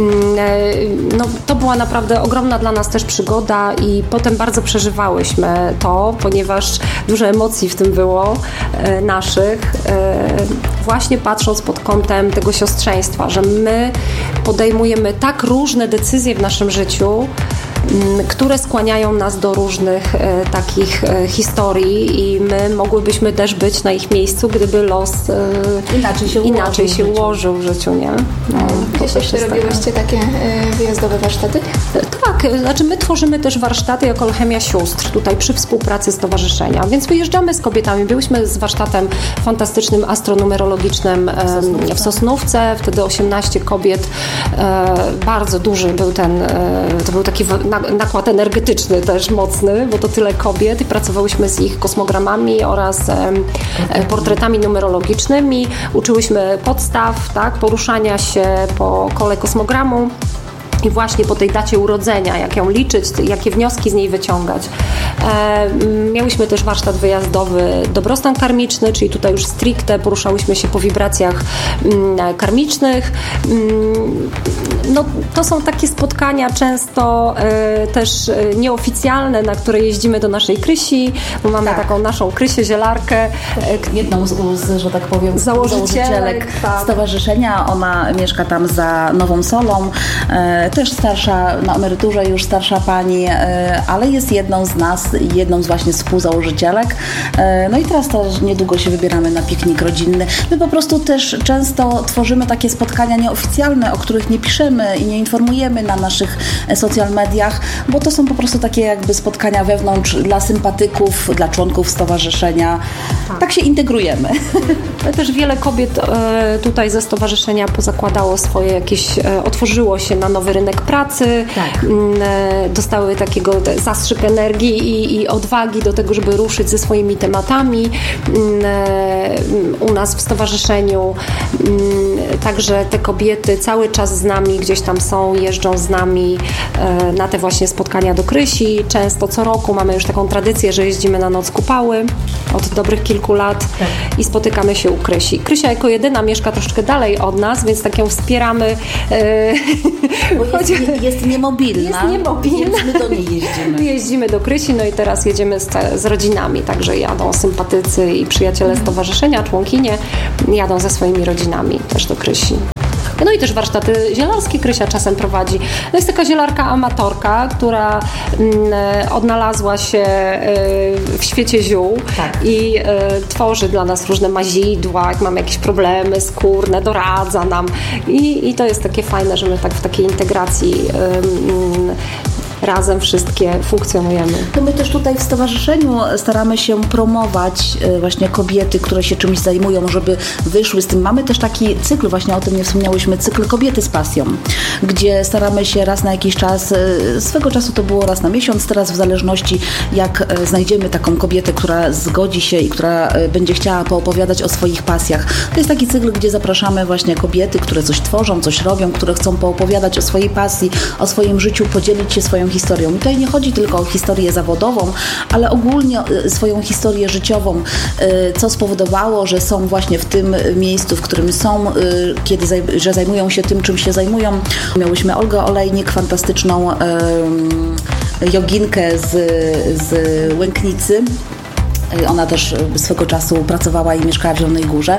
No, to była naprawdę ogromna dla nas też przygoda i potem bardzo przeżywałyśmy to, ponieważ dużo emocji w tym było e, naszych, e, właśnie patrząc pod kątem tego siostrzeństwa, że my podejmujemy tak różne decyzje w naszym życiu, które skłaniają nas do różnych e, takich e, historii i my mogłybyśmy też być na ich miejscu, gdyby los e, Inaczej się inaczej się ułożył w życiu. ułożył w życiu, nie? No, to Gdzieś też jeszcze jest robiłyście takie y, wyjazdowe warsztaty? Tak, znaczy my tworzymy też warsztaty jako Alchemia Sióstr tutaj przy współpracy stowarzyszenia, więc wyjeżdżamy z kobietami. Byłyśmy z warsztatem fantastycznym astronumerologicznym w Sosnówce, wtedy osiemnaście kobiet, bardzo duży był ten, to był taki nakład energetyczny też mocny, bo to tyle kobiet i pracowałyśmy z ich kosmogramami oraz portretami numerologicznymi, uczyłyśmy podstaw, tak, poruszania się po kole kosmogramu. i właśnie po tej dacie urodzenia, jak ją liczyć, jakie wnioski z niej wyciągać. E, miałyśmy też warsztat wyjazdowy Dobrostan karmiczny, czyli tutaj już stricte poruszałyśmy się po wibracjach mm, karmicznych. Mm, no, to są takie spotkania często e, też e, nieoficjalne, na które jeździmy do naszej Krysi, bo mamy tak. taką naszą Krysię Zielarkę. E, jedną z, z, że tak powiem, założycielek, założycielek tak. stowarzyszenia. Ona mieszka tam za Nową Solą. E, też starsza, na emeryturze już starsza pani, ale jest jedną z nas, jedną z właśnie współzałożycielek. No i teraz też niedługo się wybieramy na piknik rodzinny. My po prostu też często tworzymy takie spotkania nieoficjalne, o których nie piszemy i nie informujemy na naszych social mediach, bo to są po prostu takie jakby spotkania wewnątrz dla sympatyków, dla członków stowarzyszenia. Tak, tak się integrujemy. Też wiele kobiet tutaj ze stowarzyszenia pozakładało swoje jakieś, otworzyło się na nowy rynek pracy, tak. dostały takiego zastrzyk energii i, i odwagi do tego, żeby ruszyć ze swoimi tematami u nas w stowarzyszeniu. Także te kobiety cały czas z nami gdzieś tam są, jeżdżą z nami na te właśnie spotkania do Krysi. Często co roku mamy już taką tradycję, że jeździmy na Noc Kupały od dobrych kilku lat tak. i spotykamy się u Krysi. Krysia jako jedyna mieszka troszeczkę dalej od nas, więc tak ją wspieramy. Bo jest, nie, jest niemobilna. Jest niemobilna. My do niej jeździmy. Jeździmy do Krysi, no i teraz jedziemy z, z rodzinami, także jadą sympatycy i przyjaciele mm. stowarzyszenia, członkinie, jadą ze swoimi rodzinami też do Krysi. No i też warsztaty zielarskie Krysia czasem prowadzi. To jest taka zielarka amatorka, która mm, odnalazła się y, w świecie ziół tak. i y, tworzy dla nas różne mazidła, jak mamy jakieś problemy skórne, doradza nam. I, i to jest takie fajne, że my tak w takiej integracji y, y, razem wszystkie funkcjonujemy. No my też tutaj w stowarzyszeniu staramy się promować właśnie kobiety, które się czymś zajmują, żeby wyszły z tym. Mamy też taki cykl, właśnie o tym nie wspomniałyśmy, cykl Kobiety z pasją, gdzie staramy się raz na jakiś czas, swego czasu to było raz na miesiąc, teraz w zależności jak znajdziemy taką kobietę, która zgodzi się i która będzie chciała poopowiadać o swoich pasjach. To jest taki cykl, gdzie zapraszamy właśnie kobiety, które coś tworzą, coś robią, które chcą poopowiadać o swojej pasji, o swoim życiu, podzielić się swoją historią. I tutaj nie chodzi tylko o historię zawodową, ale ogólnie swoją historię życiową, co spowodowało, że są właśnie w tym miejscu, w którym są, kiedy zaj- że zajmują się tym, czym się zajmują. Miałyśmy Olgę Olejnik, fantastyczną joginkę z, z Łęknicy. Ona też swego czasu pracowała i mieszkała w Zielonej Górze.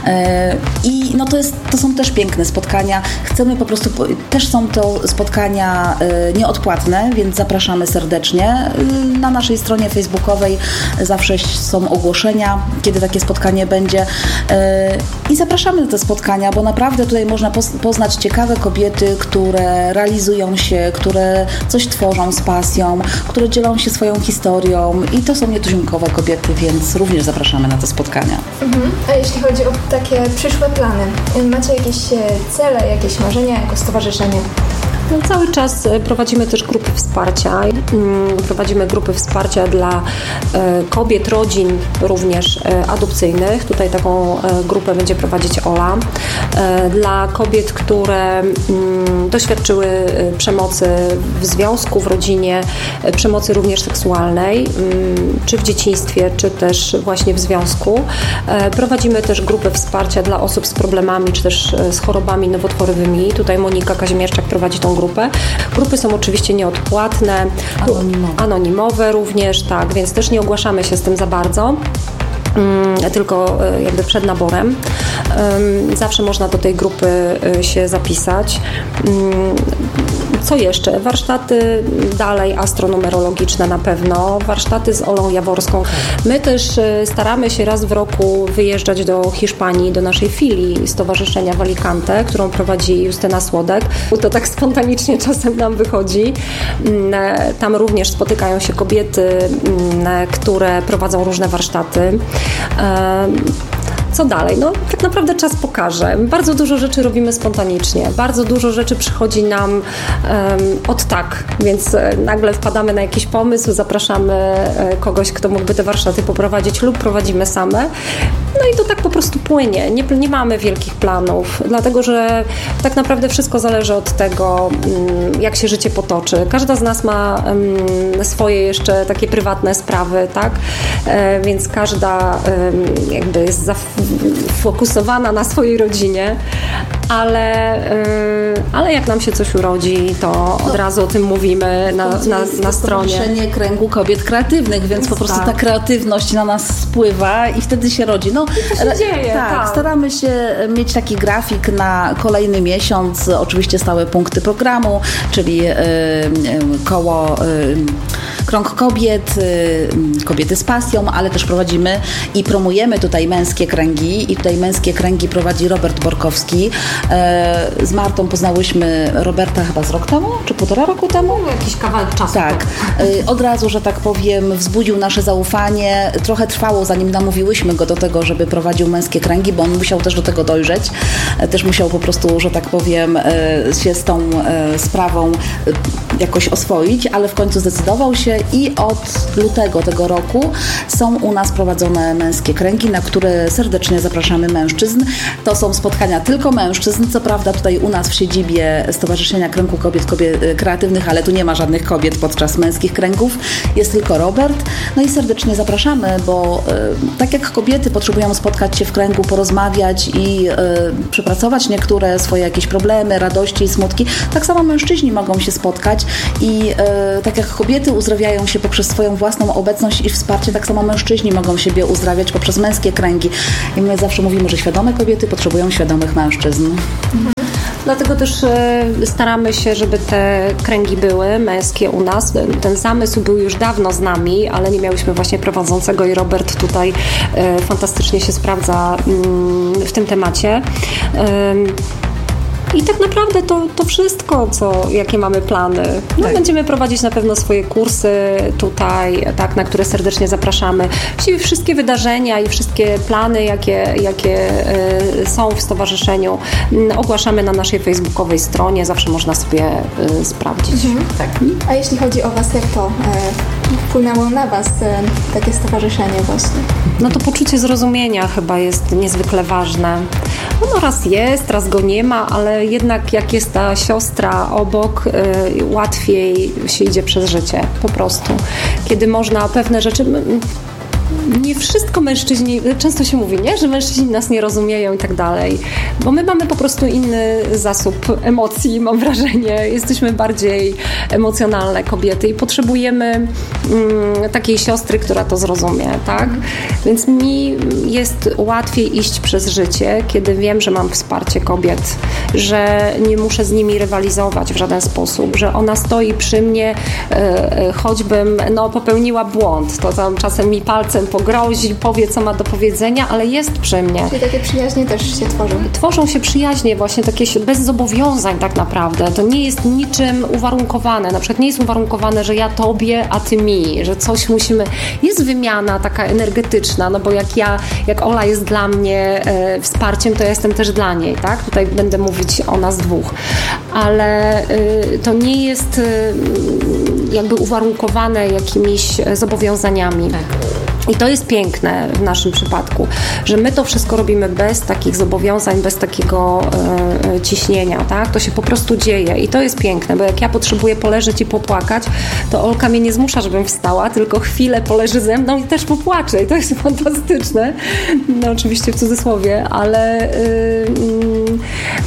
I no to, jest, to są też piękne spotkania. Chcemy po prostu, też są to spotkania nieodpłatne, więc zapraszamy serdecznie. Na naszej stronie facebookowej zawsze są ogłoszenia, kiedy takie spotkanie będzie. I zapraszamy na te spotkania, bo naprawdę tutaj można poznać ciekawe kobiety, które realizują się, które coś tworzą z pasją, które dzielą się swoją historią i to są nietuzinkowe kobiety, więc również zapraszamy na te spotkania. Mhm. A jeśli chodzi o takie przyszłe plany, macie jakieś cele, jakieś marzenia jako stowarzyszenie? No, cały czas prowadzimy też grupy wsparcia. Prowadzimy grupy wsparcia dla kobiet, rodzin również adopcyjnych. Tutaj taką grupę będzie prowadzić Ola. Dla kobiet, które doświadczyły przemocy w związku, w rodzinie, przemocy również seksualnej, czy w dzieciństwie, czy też właśnie w związku. Prowadzimy też grupę wsparcia dla osób z problemami, czy też z chorobami nowotworowymi. Tutaj Monika Kazimierczak prowadzi tą grupę. Grupy są oczywiście nieodpłatne, anonimowe, anonimowe również, tak, więc też nie ogłaszamy się z tym za bardzo. Tylko jakby przed naborem. Zawsze można do tej grupy się zapisać. Co jeszcze? Warsztaty dalej astronumerologiczne na pewno, warsztaty z Olą Jaworską. My też staramy się raz w roku wyjeżdżać do Hiszpanii, do naszej filii Stowarzyszenia w Alicante, którą prowadzi Justyna Słodek. To tak spontanicznie czasem nam wychodzi. Tam również spotykają się kobiety, które prowadzą różne warsztaty. co dalej? No tak naprawdę czas pokaże. Bardzo dużo rzeczy robimy spontanicznie, bardzo dużo rzeczy przychodzi nam um, od tak, więc nagle wpadamy na jakiś pomysł, zapraszamy kogoś, kto mógłby te warsztaty poprowadzić lub prowadzimy same. No i to tak po prostu płynie. Nie, nie mamy wielkich planów, dlatego że tak naprawdę wszystko zależy od tego, jak się życie potoczy. Każda z nas ma um, swoje jeszcze takie prywatne sprawy, tak? E, więc każda um, jakby jest zafokusowana na swojej rodzinie, ale, y, ale jak nam się coś urodzi, to od no, razu o tym mówimy na, na, na stronie. Stowarzyszenie Kręgu Kobiet Kreatywnych, więc, więc po prostu tak. ta kreatywność na nas spływa i wtedy się rodzi. No, I to się dzieje. Tak, tak, staramy się mieć taki grafik na kolejny miesiąc, oczywiście stałe punkty programu, czyli y, y, koło y, Krąg Kobiet, y, Kobiety z pasją, ale też prowadzimy i promujemy tutaj męskie kręgi i tutaj męskie kręgi prowadzi Robert Borkowski. Z Martą poznałyśmy Roberta chyba z rok temu, czy półtora roku temu? Jakiś kawałek czasu. Tak. Od razu, że tak powiem, wzbudził nasze zaufanie. Trochę trwało, zanim namówiłyśmy go do tego, żeby prowadził męskie kręgi, bo on musiał też do tego dojrzeć. Też musiał po prostu, że tak powiem, się z tą sprawą jakoś oswoić, ale w końcu zdecydował się i od lutego tego roku są u nas prowadzone męskie kręgi, na które serdecznie zapraszamy mężczyzn. To są spotkania tylko mężczyzn, co prawda tutaj u nas w siedzibie Stowarzyszenia Kręgu Kobiet, Kobiet Kreatywnych, ale tu nie ma żadnych kobiet podczas męskich kręgów, jest tylko Robert. No i serdecznie zapraszamy, bo y, tak jak kobiety potrzebują spotkać się w kręgu, porozmawiać i y, przepracować niektóre swoje jakieś problemy, radości i smutki, tak samo mężczyźni mogą się spotkać i y, tak jak kobiety uzdrawiają się poprzez swoją własną obecność i wsparcie, tak samo mężczyźni mogą siebie uzdrawiać poprzez męskie kręgi. I my zawsze mówimy, że świadome kobiety potrzebują świadomych mężczyzn. Mhm. Dlatego też staramy się, żeby te kręgi były męskie u nas. Ten zamysł był już dawno z nami, ale nie miałyśmy właśnie prowadzącego i Robert tutaj fantastycznie się sprawdza w tym temacie. I tak naprawdę to, to wszystko, co, jakie mamy plany. No, tak. Będziemy prowadzić na pewno swoje kursy tutaj, tak, na które serdecznie zapraszamy. Właściwie wszystkie wydarzenia i wszystkie plany, jakie, jakie y, są w stowarzyszeniu, y, ogłaszamy na naszej facebookowej stronie. Zawsze można sobie y, sprawdzić. Mhm. Tak. A jeśli chodzi o Was, jak to y, wpłynęło na Was y, takie stowarzyszenie właśnie? No to poczucie zrozumienia chyba jest niezwykle ważne. Ono raz jest, raz go nie ma, ale jednak jak jest ta siostra obok, y, łatwiej się idzie przez życie, po prostu. Kiedy można pewne rzeczy... Nie wszystko mężczyźni, często się mówi, nie, że mężczyźni nas nie rozumieją i tak dalej, bo my mamy po prostu inny zasób emocji, mam wrażenie. Jesteśmy bardziej emocjonalne kobiety i potrzebujemy mm, takiej siostry, która to zrozumie, tak? Więc mi jest łatwiej iść przez życie, kiedy wiem, że mam wsparcie kobiet, że nie muszę z nimi rywalizować w żaden sposób, że ona stoi przy mnie, yy, choćbym no, popełniła błąd, to tam czasem mi palcem pogrozi, powie, co ma do powiedzenia, ale jest przy mnie. Czyli takie przyjaźnie też się tworzą. Tworzą się przyjaźnie właśnie takie bez zobowiązań tak naprawdę. To nie jest niczym uwarunkowane. Na przykład nie jest uwarunkowane, że ja tobie, a ty mi, że coś musimy... Jest wymiana taka energetyczna, no bo jak ja, jak Ola jest dla mnie e, wsparciem, to ja jestem też dla niej, tak? Tutaj będę mówić o nas dwóch. Ale e, to nie jest e, jakby uwarunkowane jakimiś zobowiązaniami. Tak. I to jest piękne w naszym przypadku, że my to wszystko robimy bez takich zobowiązań, bez takiego e, ciśnienia, tak? To się po prostu dzieje i to jest piękne, bo jak ja potrzebuję poleżeć i popłakać, to Olka mnie nie zmusza, żebym wstała, tylko chwilę poleży ze mną i też popłacze i to jest fantastyczne. No oczywiście w cudzysłowie, ale... Yy,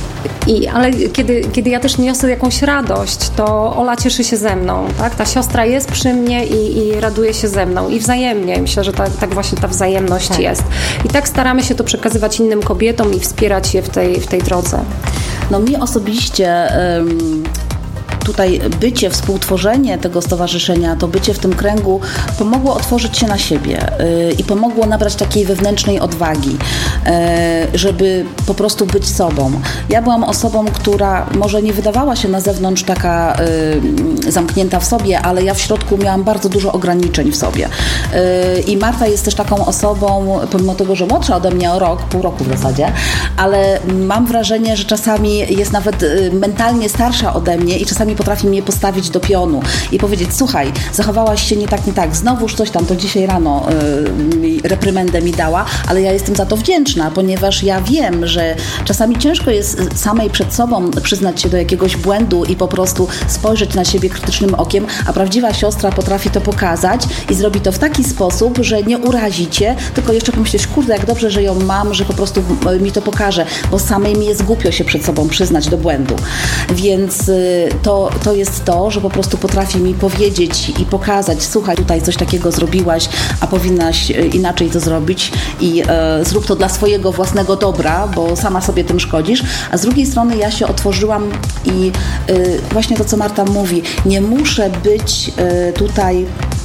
I, ale kiedy, kiedy ja też niosę jakąś radość, to Ola cieszy się ze mną, tak? Ta siostra jest przy mnie i, i raduje się ze mną i wzajemnie. Myślę, że tak, tak właśnie ta wzajemność tak. jest. I tak staramy się to przekazywać innym kobietom i wspierać je w tej, w tej drodze. No mi osobiście... Um... tutaj bycie, współtworzenie tego stowarzyszenia, to bycie w tym kręgu pomogło otworzyć się na siebie yy, i pomogło nabrać takiej wewnętrznej odwagi, yy, żeby po prostu być sobą. Ja byłam osobą, która może nie wydawała się na zewnątrz taka yy, zamknięta w sobie, ale ja w środku miałam bardzo dużo ograniczeń w sobie. Yy, I Marta jest też taką osobą, pomimo tego, że młodsza ode mnie o rok, pół roku w zasadzie, ale mam wrażenie, że czasami jest nawet yy, mentalnie starsza ode mnie i czasami potrafi mnie postawić do pionu i powiedzieć: słuchaj, zachowałaś się nie tak, nie tak, znowuż coś tam, to dzisiaj rano yy, reprymendę mi dała, ale ja jestem za to wdzięczna, ponieważ ja wiem, że czasami ciężko jest samej przed sobą przyznać się do jakiegoś błędu i po prostu spojrzeć na siebie krytycznym okiem, a prawdziwa siostra potrafi to pokazać i zrobi to w taki sposób, że nie urazi cię, tylko jeszcze pomyślisz: kurde, jak dobrze, że ją mam, że po prostu mi to pokaże, bo samej mi jest głupio się przed sobą przyznać do błędu. Więc to, to jest to, że po prostu potrafi mi powiedzieć i pokazać: słuchaj, tutaj coś takiego zrobiłaś, a powinnaś inaczej to zrobić i e, zrób to dla swojego własnego dobra, bo sama sobie tym szkodzisz. A z drugiej strony ja się otworzyłam i e, właśnie to, co Marta mówi, nie muszę być e, tutaj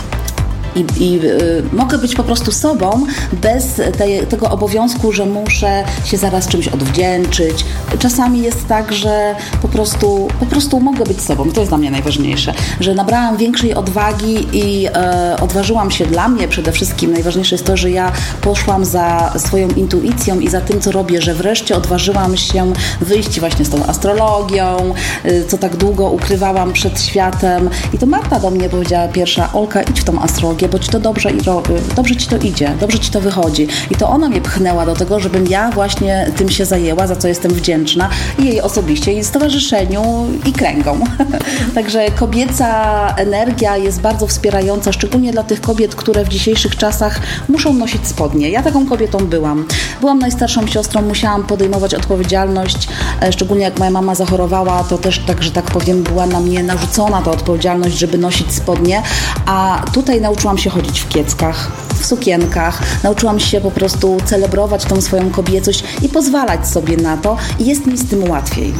I, i y, mogę być po prostu sobą bez tej, tego obowiązku, że muszę się zaraz czymś odwdzięczyć. Czasami jest tak, że po prostu, po prostu mogę być sobą. To jest dla mnie najważniejsze, że nabrałam większej odwagi i e, odważyłam się. Dla mnie przede wszystkim najważniejsze jest to, że ja poszłam za swoją intuicją i za tym, co robię, że wreszcie odważyłam się wyjść właśnie z tą astrologią, y, co tak długo ukrywałam przed światem. I to Marta do mnie powiedziała pierwsza: Olka, idź w tą astrologię, bo ci to dobrze i ro- dobrze ci to idzie, dobrze ci to wychodzi. I to ona mnie pchnęła do tego, żebym ja właśnie tym się zajęła, za co jestem wdzięczna i jej osobiście, i stowarzyszeniu, i kręgom. Także kobieca energia jest bardzo wspierająca, szczególnie dla tych kobiet, które w dzisiejszych czasach muszą nosić spodnie. Ja taką kobietą byłam. Byłam najstarszą siostrą, musiałam podejmować odpowiedzialność, szczególnie jak moja mama zachorowała, to też, tak, że tak powiem, była na mnie narzucona ta odpowiedzialność, żeby nosić spodnie, a tutaj nauczyłam się chodzić w kieckach, w sukienkach, nauczyłam się po prostu celebrować tą swoją kobiecość i pozwalać sobie na to i jest mi z tym łatwiej.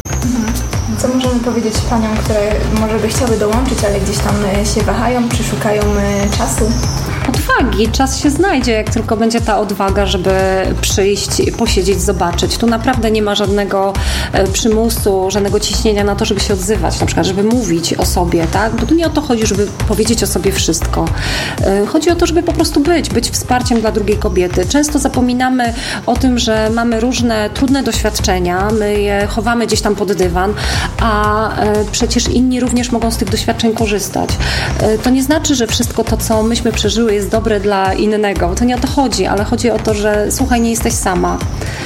Co możemy powiedzieć paniom, które może by chciały dołączyć, ale gdzieś tam się wahają, czy szukają czasu? Odwagi. Czas się znajdzie, jak tylko będzie ta odwaga, żeby przyjść, posiedzieć, zobaczyć. Tu naprawdę nie ma żadnego przymusu, żadnego ciśnienia na to, żeby się odzywać, na przykład, żeby mówić o sobie, tak? Bo tu nie o to chodzi, żeby powiedzieć o sobie wszystko. Chodzi o to, żeby po prostu być, być wsparciem dla drugiej kobiety. Często zapominamy o tym, że mamy różne trudne doświadczenia, my je chowamy gdzieś tam pod dywan, a przecież inni również mogą z tych doświadczeń korzystać. To nie znaczy, że wszystko to, co myśmy przeżyły, jest dobre dla innego. To nie o to chodzi, ale chodzi o to, że słuchaj, nie jesteś sama.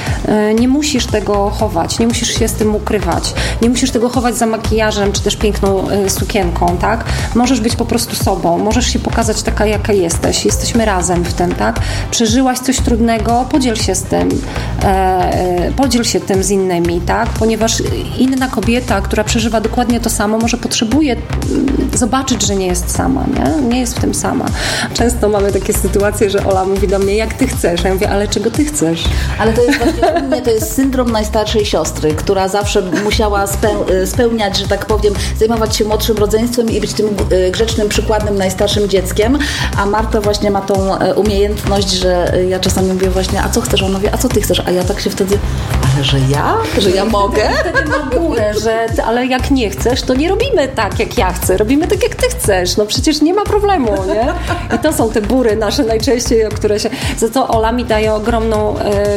Nie musisz tego chować, nie musisz się z tym ukrywać, nie musisz tego chować za makijażem, czy też piękną sukienką, tak? Możesz być po prostu sobą, możesz się pokazać taka, jaka jesteś. Jesteśmy razem w tym, tak? Przeżyłaś coś trudnego, podziel się z tym, e, podziel się tym z innymi, tak? Ponieważ inna kobieta, która przeżywa dokładnie to samo, może potrzebuje zobaczyć, że nie jest sama, nie? Nie jest w tym sama. Często mamy takie sytuacje, że Ola mówi do mnie: jak ty chcesz? Ja mówię: ale czego ty chcesz? Ale to jest właśnie u mnie, to jest syndrom najstarszej siostry, która zawsze musiała speł- spełniać, że tak powiem, zajmować się młodszym rodzeństwem i być tym grzecznym, przykładnym najstarszym dzieckiem, a Marta właśnie ma tą umiejętność, że ja czasami mówię właśnie: a co chcesz? Ona mówi: a co ty chcesz? A ja tak się wtedy: ale że ja? Że ja mogę? Wtedy ma górę, że ty, ale jak nie chcesz, to nie robimy tak, jak ja chcę, robimy tak, jak ty chcesz. No przecież nie ma problemu, nie? I to są te bury nasze najczęściej, o które się... Za to Ola mi daje ogromną,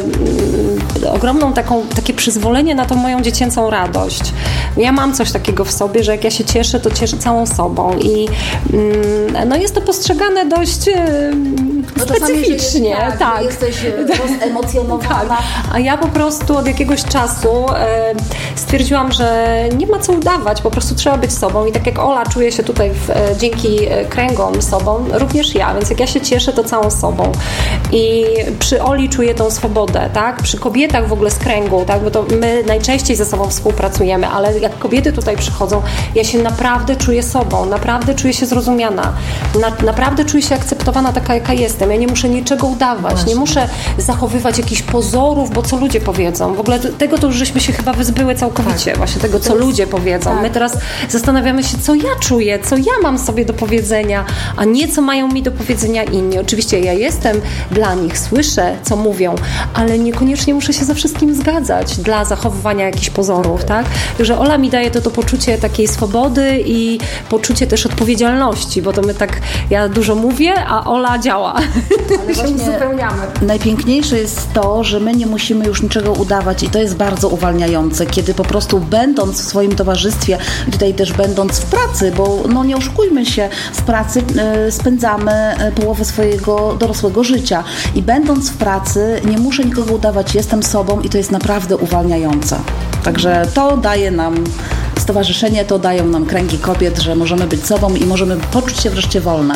yy, ogromną taką, takie przyzwolenie na tą moją dziecięcą radość. Ja mam coś takiego w sobie, że jak ja się cieszę, to cieszę całą sobą i yy, no jest to postrzegane dość yy, no specyficznie. Tak, tak. Jesteś rozemocjonowana. Tak. A ja po prostu od jakiegoś czasu yy, stwierdziłam, że nie ma co udawać, po prostu trzeba być sobą i tak jak Ola czuje się tutaj w, dzięki kręgom sobą, również ja, więc jak ja się cieszę, to całą sobą. I przy Oli czuję tą swobodę, tak? Przy kobietach w ogóle z kręgu, tak? Bo to my najczęściej ze sobą współpracujemy, ale jak kobiety tutaj przychodzą, ja się naprawdę czuję sobą, naprawdę czuję się zrozumiana, na, naprawdę czuję się akceptowana taka, jaka jestem. jestem, ja nie muszę niczego udawać, Właśnie. nie muszę zachowywać jakichś pozorów, bo co ludzie powiedzą. W ogóle tego to już żeśmy się chyba wyzbyły całkowicie, tak. właśnie tego, co jest, ludzie powiedzą. Tak. My teraz zastanawiamy się, co ja czuję, co ja mam sobie do powiedzenia, a nie co mają mi do powiedzenia inni. Oczywiście ja jestem dla nich, słyszę, co mówią, ale niekoniecznie muszę się ze wszystkim zgadzać dla zachowywania jakichś pozorów, tak? Także Ola mi daje to, to poczucie takiej swobody i poczucie też odpowiedzialności, bo to my tak, ja dużo mówię, a Ola działa. Ale się uzupełniamy. Najpiękniejsze jest to, że my nie musimy już niczego udawać i to jest bardzo uwalniające, kiedy po prostu będąc w swoim towarzystwie, tutaj też będąc w pracy, bo no nie oszukujmy się, w pracy y, spędzamy połowę swojego dorosłego życia i będąc w pracy nie muszę nikogo udawać, jestem sobą i to jest naprawdę uwalniające. Także to daje nam stowarzyszenie, to dają nam kręgi kobiet, że możemy być sobą i możemy poczuć się wreszcie wolne.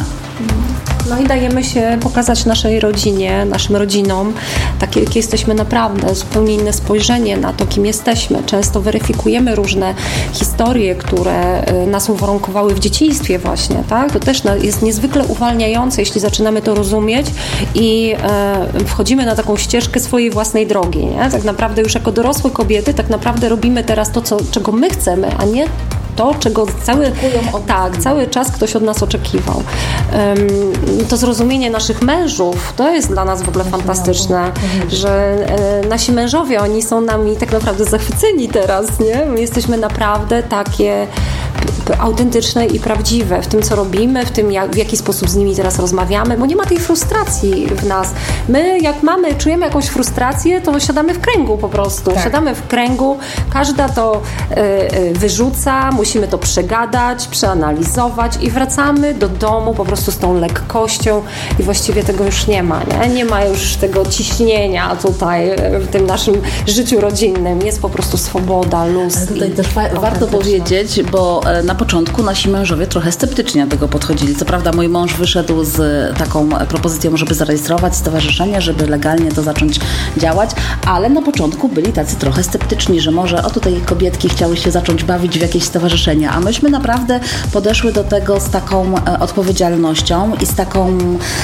No i dajemy się pokazać naszej rodzinie, naszym rodzinom, takie jakie jesteśmy naprawdę, zupełnie inne spojrzenie na to, kim jesteśmy. Często weryfikujemy różne historie, które nas uwarunkowały w dzieciństwie właśnie, tak? To też jest niezwykle uwalniające, jeśli zaczynamy to rozumieć i e, wchodzimy na taką ścieżkę swojej własnej drogi, nie? Tak naprawdę już jako dorosłe kobiety tak naprawdę robimy teraz to, co, czego my chcemy, a nie to, czego cały, tak, cały czas ktoś od nas oczekiwał. Um, to zrozumienie naszych mężów, to jest dla nas w ogóle fantastyczne, że e, nasi mężowie, oni są nami tak naprawdę zachwyceni teraz, nie? My jesteśmy naprawdę takie autentyczne i prawdziwe w tym, co robimy, w tym, jak, w jaki sposób z nimi teraz rozmawiamy, bo nie ma tej frustracji w nas. My, jak mamy, czujemy jakąś frustrację, to siadamy w kręgu po prostu. Tak. Siadamy w kręgu, każda to y, y, wyrzuca, musimy to przegadać, przeanalizować i wracamy do domu po prostu z tą lekkością i właściwie tego już nie ma, nie? Nie ma już tego ciśnienia tutaj w tym naszym życiu rodzinnym. Jest po prostu swoboda, luz. Ale tutaj też fa- warto powiedzieć, bo na początku nasi mężowie trochę sceptycznie do tego podchodzili. Co prawda mój mąż wyszedł z taką propozycją, żeby zarejestrować stowarzyszenie, żeby legalnie to zacząć działać, ale na początku byli tacy trochę sceptyczni, że może o tutaj kobietki chciały się zacząć bawić w jakieś stowarzyszenie, a myśmy naprawdę podeszły do tego z taką e, odpowiedzialnością i z taką,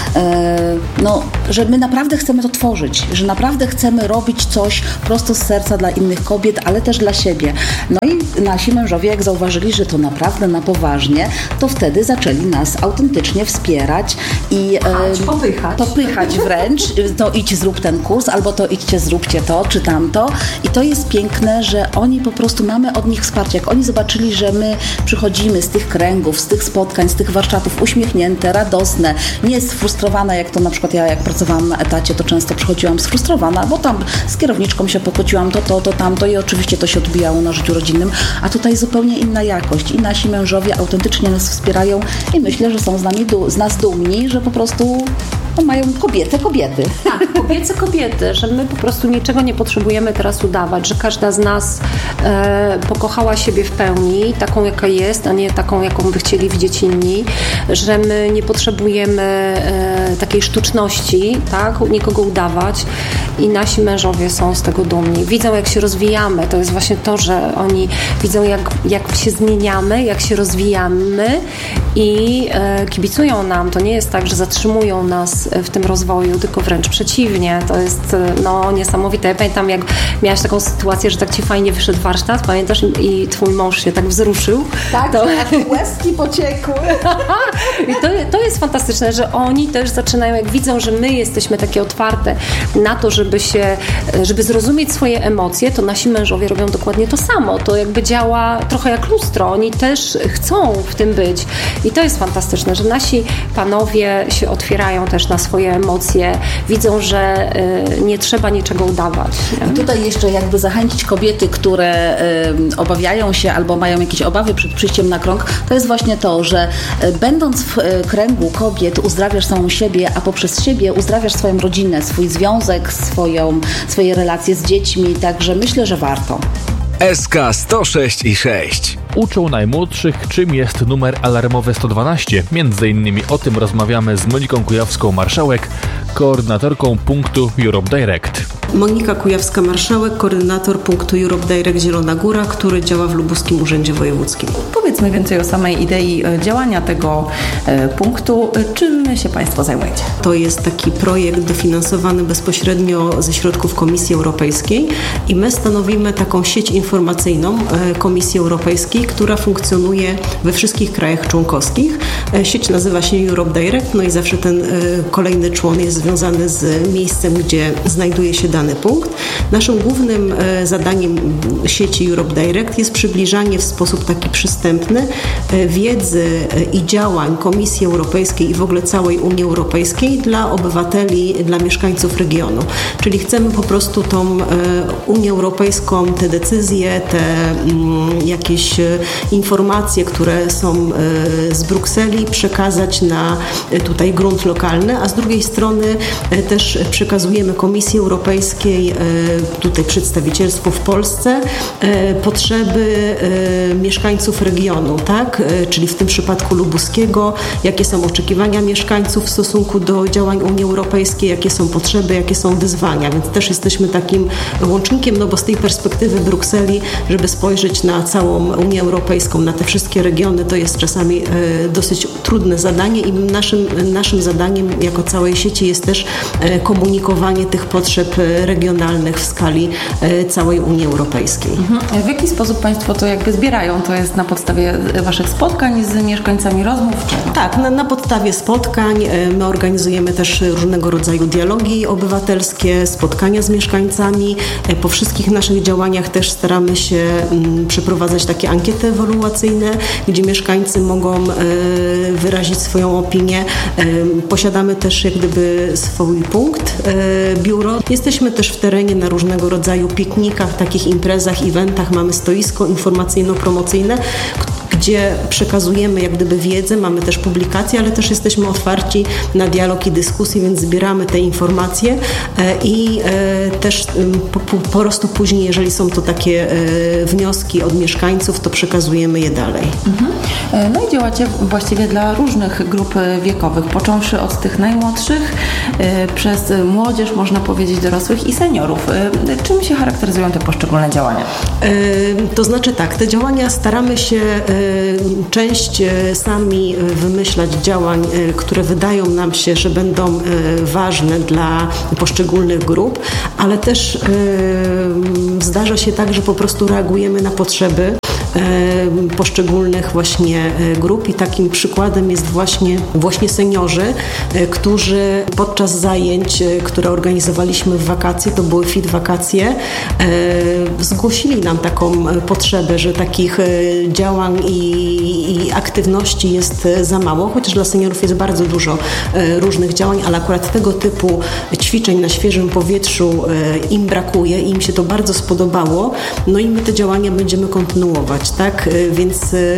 e, no, że my naprawdę chcemy to tworzyć, że naprawdę chcemy robić coś prosto z serca dla innych kobiet, ale też dla siebie. No i nasi mężowie, jak zauważyli, że to naprawdę na poważnie, to wtedy zaczęli nas autentycznie wspierać i Chać, popychać. popychać wręcz, to idź zrób ten kurs, albo to idźcie zróbcie to, czy tamto. I to jest piękne, że oni po prostu mamy od nich wsparcie. Jak oni zobaczyli, że my przychodzimy z tych kręgów, z tych spotkań, z tych warsztatów uśmiechnięte, radosne, nie sfrustrowane, jak to na przykład ja, jak pracowałam na etacie, to często przychodziłam sfrustrowana, bo tam z kierowniczką się pokłóciłam, to, to, to, tamto i oczywiście to się odbijało na życiu rodzinnym, a tutaj zupełnie inna jakość i nasi mężowie autentycznie nas wspierają i myślę, że są z nami, z nas dumni, że po prostu no, mają kobiety, kobiety. Tak, kobiece kobiety, że my po prostu niczego nie potrzebujemy teraz udawać, że każda z nas e, pokochała siebie w pełni, taką jaka jest, a nie taką, jaką by chcieli widzieć inni, że my nie potrzebujemy e, takiej sztuczności, tak, nikogo udawać i nasi mężowie są z tego dumni. Widzą, jak się rozwijamy, to jest właśnie to, że oni widzą, jak, jak się zmieniamy, jak się rozwijamy i e, kibicują nam. To nie jest tak, że zatrzymują nas w tym rozwoju, tylko wręcz przeciwnie. To jest no, niesamowite. Ja pamiętam, jak miałaś taką sytuację, że tak ci fajnie wyszedł warsztat, pamiętasz? I twój mąż się tak wzruszył. Tak, to łezki pociekły. I to, to jest fantastyczne, że oni też zaczynają, jak widzą, że my jesteśmy takie otwarte na to, żeby się, żeby zrozumieć swoje emocje, to nasi mężowie robią dokładnie to samo. To jakby działa trochę jak lustro. Oni też chcą w tym być. I to jest fantastyczne, że nasi panowie się otwierają też na swoje emocje, widzą, że y, nie trzeba niczego udawać. Nie? I tutaj jeszcze jakby zachęcić kobiety, które y, obawiają się albo mają jakieś obawy przed przyjściem na krąg, to jest właśnie to, że y, będąc w y, kręgu kobiet uzdrawiasz samą siebie, a poprzez siebie uzdrawiasz swoją rodzinę, swój związek, swoją, swoje relacje z dziećmi, także myślę, że warto. S K sto sześć i sześć. Uczą najmłodszych, czym jest numer alarmowy sto dwanaście. Między innymi o tym rozmawiamy z Moniką Kujawską-Marszałek, koordynatorką punktu Europe Direct. Monika Kujawska-Marszałek, koordynator punktu Europe Direct Zielona Góra, który działa w Lubuskim Urzędzie Wojewódzkim. Powiedzmy więcej o samej idei działania tego punktu. Czym się Państwo zajmujecie? To jest taki projekt dofinansowany bezpośrednio ze środków Komisji Europejskiej i my stanowimy taką sieć informacyjną Komisji Europejskiej, która funkcjonuje we wszystkich krajach członkowskich. Sieć nazywa się Europe Direct, no i zawsze ten kolejny człon jest związany z miejscem, gdzie znajduje się dany punkt. Naszym głównym zadaniem sieci Europe Direct jest przybliżanie w sposób taki przystępny wiedzy i działań Komisji Europejskiej i w ogóle całej Unii Europejskiej dla obywateli, dla mieszkańców regionu. Czyli chcemy po prostu tą Unię Europejską, te decyzje, te jakieś informacje, które są z Brukseli, przekazać na tutaj grunt lokalny, a z drugiej strony też przekazujemy Komisji Europejskiej, tutaj przedstawicielstwo w Polsce, potrzeby mieszkańców regionu, tak? Czyli w tym przypadku lubuskiego, jakie są oczekiwania mieszkańców w stosunku do działań Unii Europejskiej, jakie są potrzeby, jakie są wyzwania, więc też jesteśmy takim łącznikiem, no bo z tej perspektywy Brukseli, żeby spojrzeć na całą Unię Europejską, na te wszystkie regiony, to jest czasami dosyć trudne zadanie i naszym, naszym zadaniem jako całej sieci jest też komunikowanie tych potrzeb regionalnych w skali całej Unii Europejskiej. Mhm. W jaki sposób Państwo to jakby zbierają? To jest na podstawie Waszych spotkań z mieszkańcami, rozmów? Czy? Tak, na, na podstawie spotkań. My organizujemy też różnego rodzaju dialogi obywatelskie, spotkania z mieszkańcami. Po wszystkich naszych działaniach też staramy się m, przeprowadzać takie ankiety ewaluacyjne, gdzie mieszkańcy mogą e, wyrazić swoją opinię. E, posiadamy też jak gdyby swój punkt, e, biuro. Jesteśmy też w terenie na różnego rodzaju piknikach, takich imprezach, eventach. Mamy stoisko informacyjno-promocyjne, gdzie przekazujemy jak gdyby wiedzę, mamy też publikacje, ale też jesteśmy otwarci na dialog i dyskusję, więc zbieramy te informacje i też po, po prostu później, jeżeli są to takie wnioski od mieszkańców, to przekazujemy je dalej. Mhm. No i działacie właściwie dla różnych grup wiekowych, począwszy od tych najmłodszych, przez młodzież, można powiedzieć, dorosłych i seniorów. Czym się charakteryzują te poszczególne działania? To znaczy tak, te działania staramy się część sami wymyślać działań, które wydają nam się, że będą ważne dla poszczególnych grup, ale też zdarza się tak, że po prostu reagujemy na potrzeby poszczególnych właśnie grup i takim przykładem jest właśnie, właśnie seniorzy, którzy podczas zajęć, które organizowaliśmy w wakacje, to były Fit Wakacje, zgłosili nam taką potrzebę, że takich działań i, i aktywności jest za mało, chociaż dla seniorów jest bardzo dużo różnych działań, ale akurat tego typu ćwiczeń na świeżym powietrzu im brakuje i im się to bardzo spodobało, no i my te działania będziemy kontynuować. Tak? Więc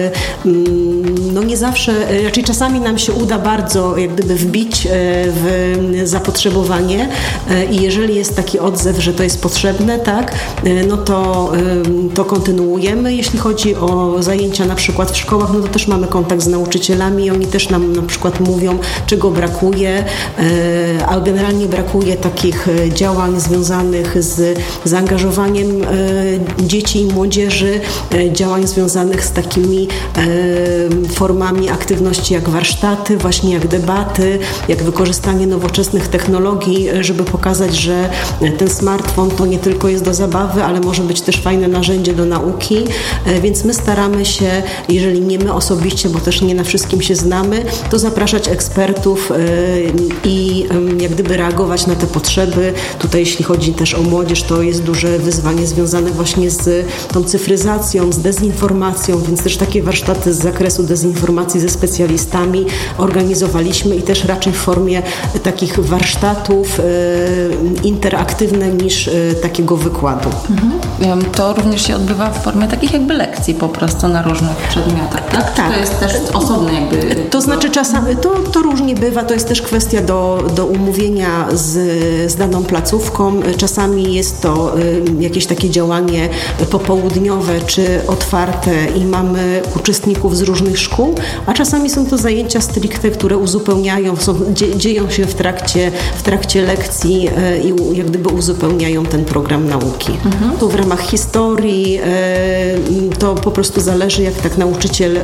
no nie zawsze, raczej czasami nam się uda bardzo jak gdyby wbić w zapotrzebowanie i jeżeli jest taki odzew, że to jest potrzebne, tak, no to, to kontynuujemy. Jeśli chodzi o zajęcia na przykład w szkołach, no to też mamy kontakt z nauczycielami i oni też nam na przykład mówią, czego brakuje, a generalnie brakuje takich działań związanych z zaangażowaniem dzieci i młodzieży, działań związanych z takimi e, formami aktywności jak warsztaty, właśnie jak debaty, jak wykorzystanie nowoczesnych technologii, żeby pokazać, że ten smartfon to nie tylko jest do zabawy, ale może być też fajne narzędzie do nauki, e, więc my staramy się, jeżeli nie my osobiście, bo też nie na wszystkim się znamy, to zapraszać ekspertów e, i e, jak gdyby reagować na te potrzeby. Tutaj jeśli chodzi też o młodzież, to jest duże wyzwanie związane właśnie z tą cyfryzacją, z dezinformacją, więc też takie warsztaty z zakresu dezinformacji ze specjalistami organizowaliśmy i też raczej w formie takich warsztatów e, interaktywne niż e, takiego wykładu. Mhm. To również się odbywa w formie takich jakby lekcji po prostu na różnych przedmiotach, tak? Tak. To jest też osobne jakby... To znaczy czasami, to, to różnie bywa, to jest też kwestia do, do umówienia z, z daną placówką. Czasami jest to y, jakieś takie działanie popołudniowe czy otwarte otwarte i mamy uczestników z różnych szkół, a czasami są to zajęcia stricte, które uzupełniają, są, dzie, dzieją się w trakcie, w trakcie lekcji i jak gdyby uzupełniają ten program nauki. Mhm. Tu w ramach historii to po prostu zależy, jak tak nauczyciel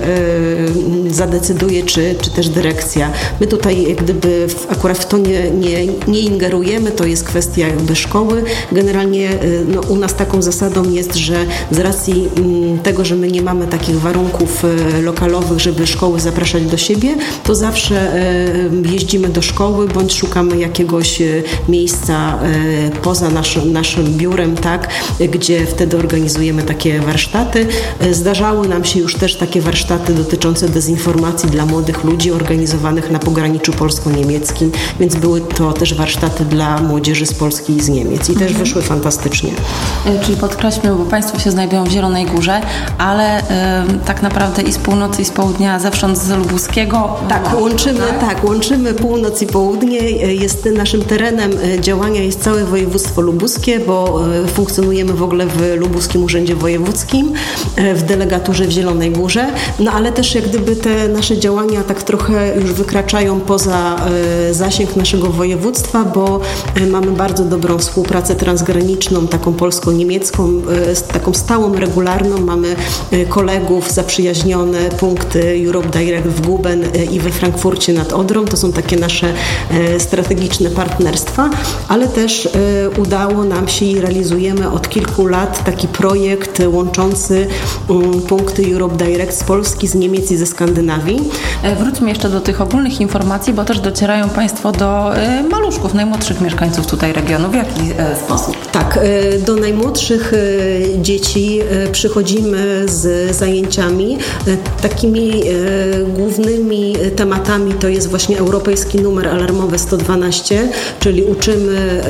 zadecyduje, czy, czy też dyrekcja. My tutaj jak gdyby w, akurat w to nie, nie, nie ingerujemy, to jest kwestia jakby szkoły. Generalnie no, u nas taką zasadą jest, że z racji tego, że my nie mamy takich warunków lokalowych, żeby szkoły zapraszać do siebie, to zawsze jeździmy do szkoły, bądź szukamy jakiegoś miejsca poza naszym, naszym biurem, tak, gdzie wtedy organizujemy takie warsztaty. Zdarzały nam się już też takie warsztaty dotyczące dezinformacji dla młodych ludzi organizowanych na pograniczu polsko-niemieckim, więc były to też warsztaty dla młodzieży z Polski i z Niemiec i też mhm. wyszły fantastycznie. Czyli podkreślmy, bo Państwo się znajdują w Zielonej Górze, ale y, tak naprawdę i z północy, i z południa, zewsząd z Lubuskiego. Tak, no, łączymy, tak? tak, łączymy północ i południe. Jest naszym terenem działania jest całe województwo lubuskie, bo funkcjonujemy w ogóle w Lubuskim Urzędzie Wojewódzkim, w delegaturze w Zielonej Górze, no ale też jak gdyby te nasze działania tak trochę już wykraczają poza zasięg naszego województwa, bo mamy bardzo dobrą współpracę transgraniczną, taką polsko-niemiecką, taką stałą, regularną. Mamy kolegów, zaprzyjaźnione punkty Europe Direct w Guben i we Frankfurcie nad Odrą. To są takie nasze strategiczne partnerstwa, ale też udało nam się i realizujemy od kilku lat taki projekt łączący punkty Europe Direct z Polski, z Niemiec i ze Skandynawii. Wróćmy jeszcze do tych ogólnych informacji, bo też docierają Państwo do maluszków, najmłodszych mieszkańców tutaj regionu. W jaki sposób? Tak, do najmłodszych dzieci przychodzimy z zajęciami. Takimi głównymi tematami to jest właśnie europejski numer alarmowy sto dwanaście, czyli uczymy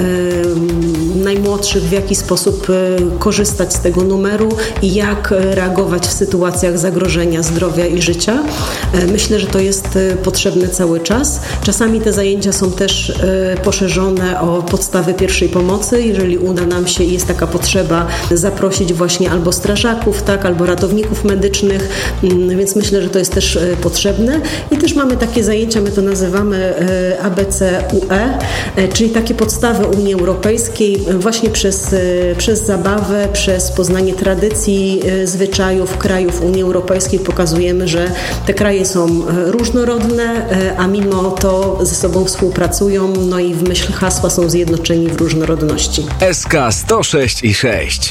najmłodszych, w jaki sposób korzystać z tego numeru i jak reagować w sytuacjach zagrożenia zdrowia i życia. Myślę, że to jest potrzebne cały czas. Czasami te zajęcia są też poszerzone o podstawy pierwszej pomocy. Jeżeli uda nam się i jest taka potrzeba, zaprosić właśnie albo strażaków, tak, albo ratowników medycznych, więc myślę, że to jest też potrzebne. I też mamy takie zajęcia, my to nazywamy A B C U E, czyli takie podstawy Unii Europejskiej, właśnie przez, przez zabawę, przez poznanie tradycji, zwyczajów krajów Unii Europejskiej pokazujemy, że te kraje są różnorodne, a mimo to ze sobą współpracują, no i w myśl hasła są zjednoczeni w różnorodności. S K sto sześć i sześć.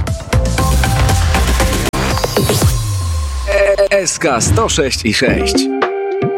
S K sto sześć i sześć.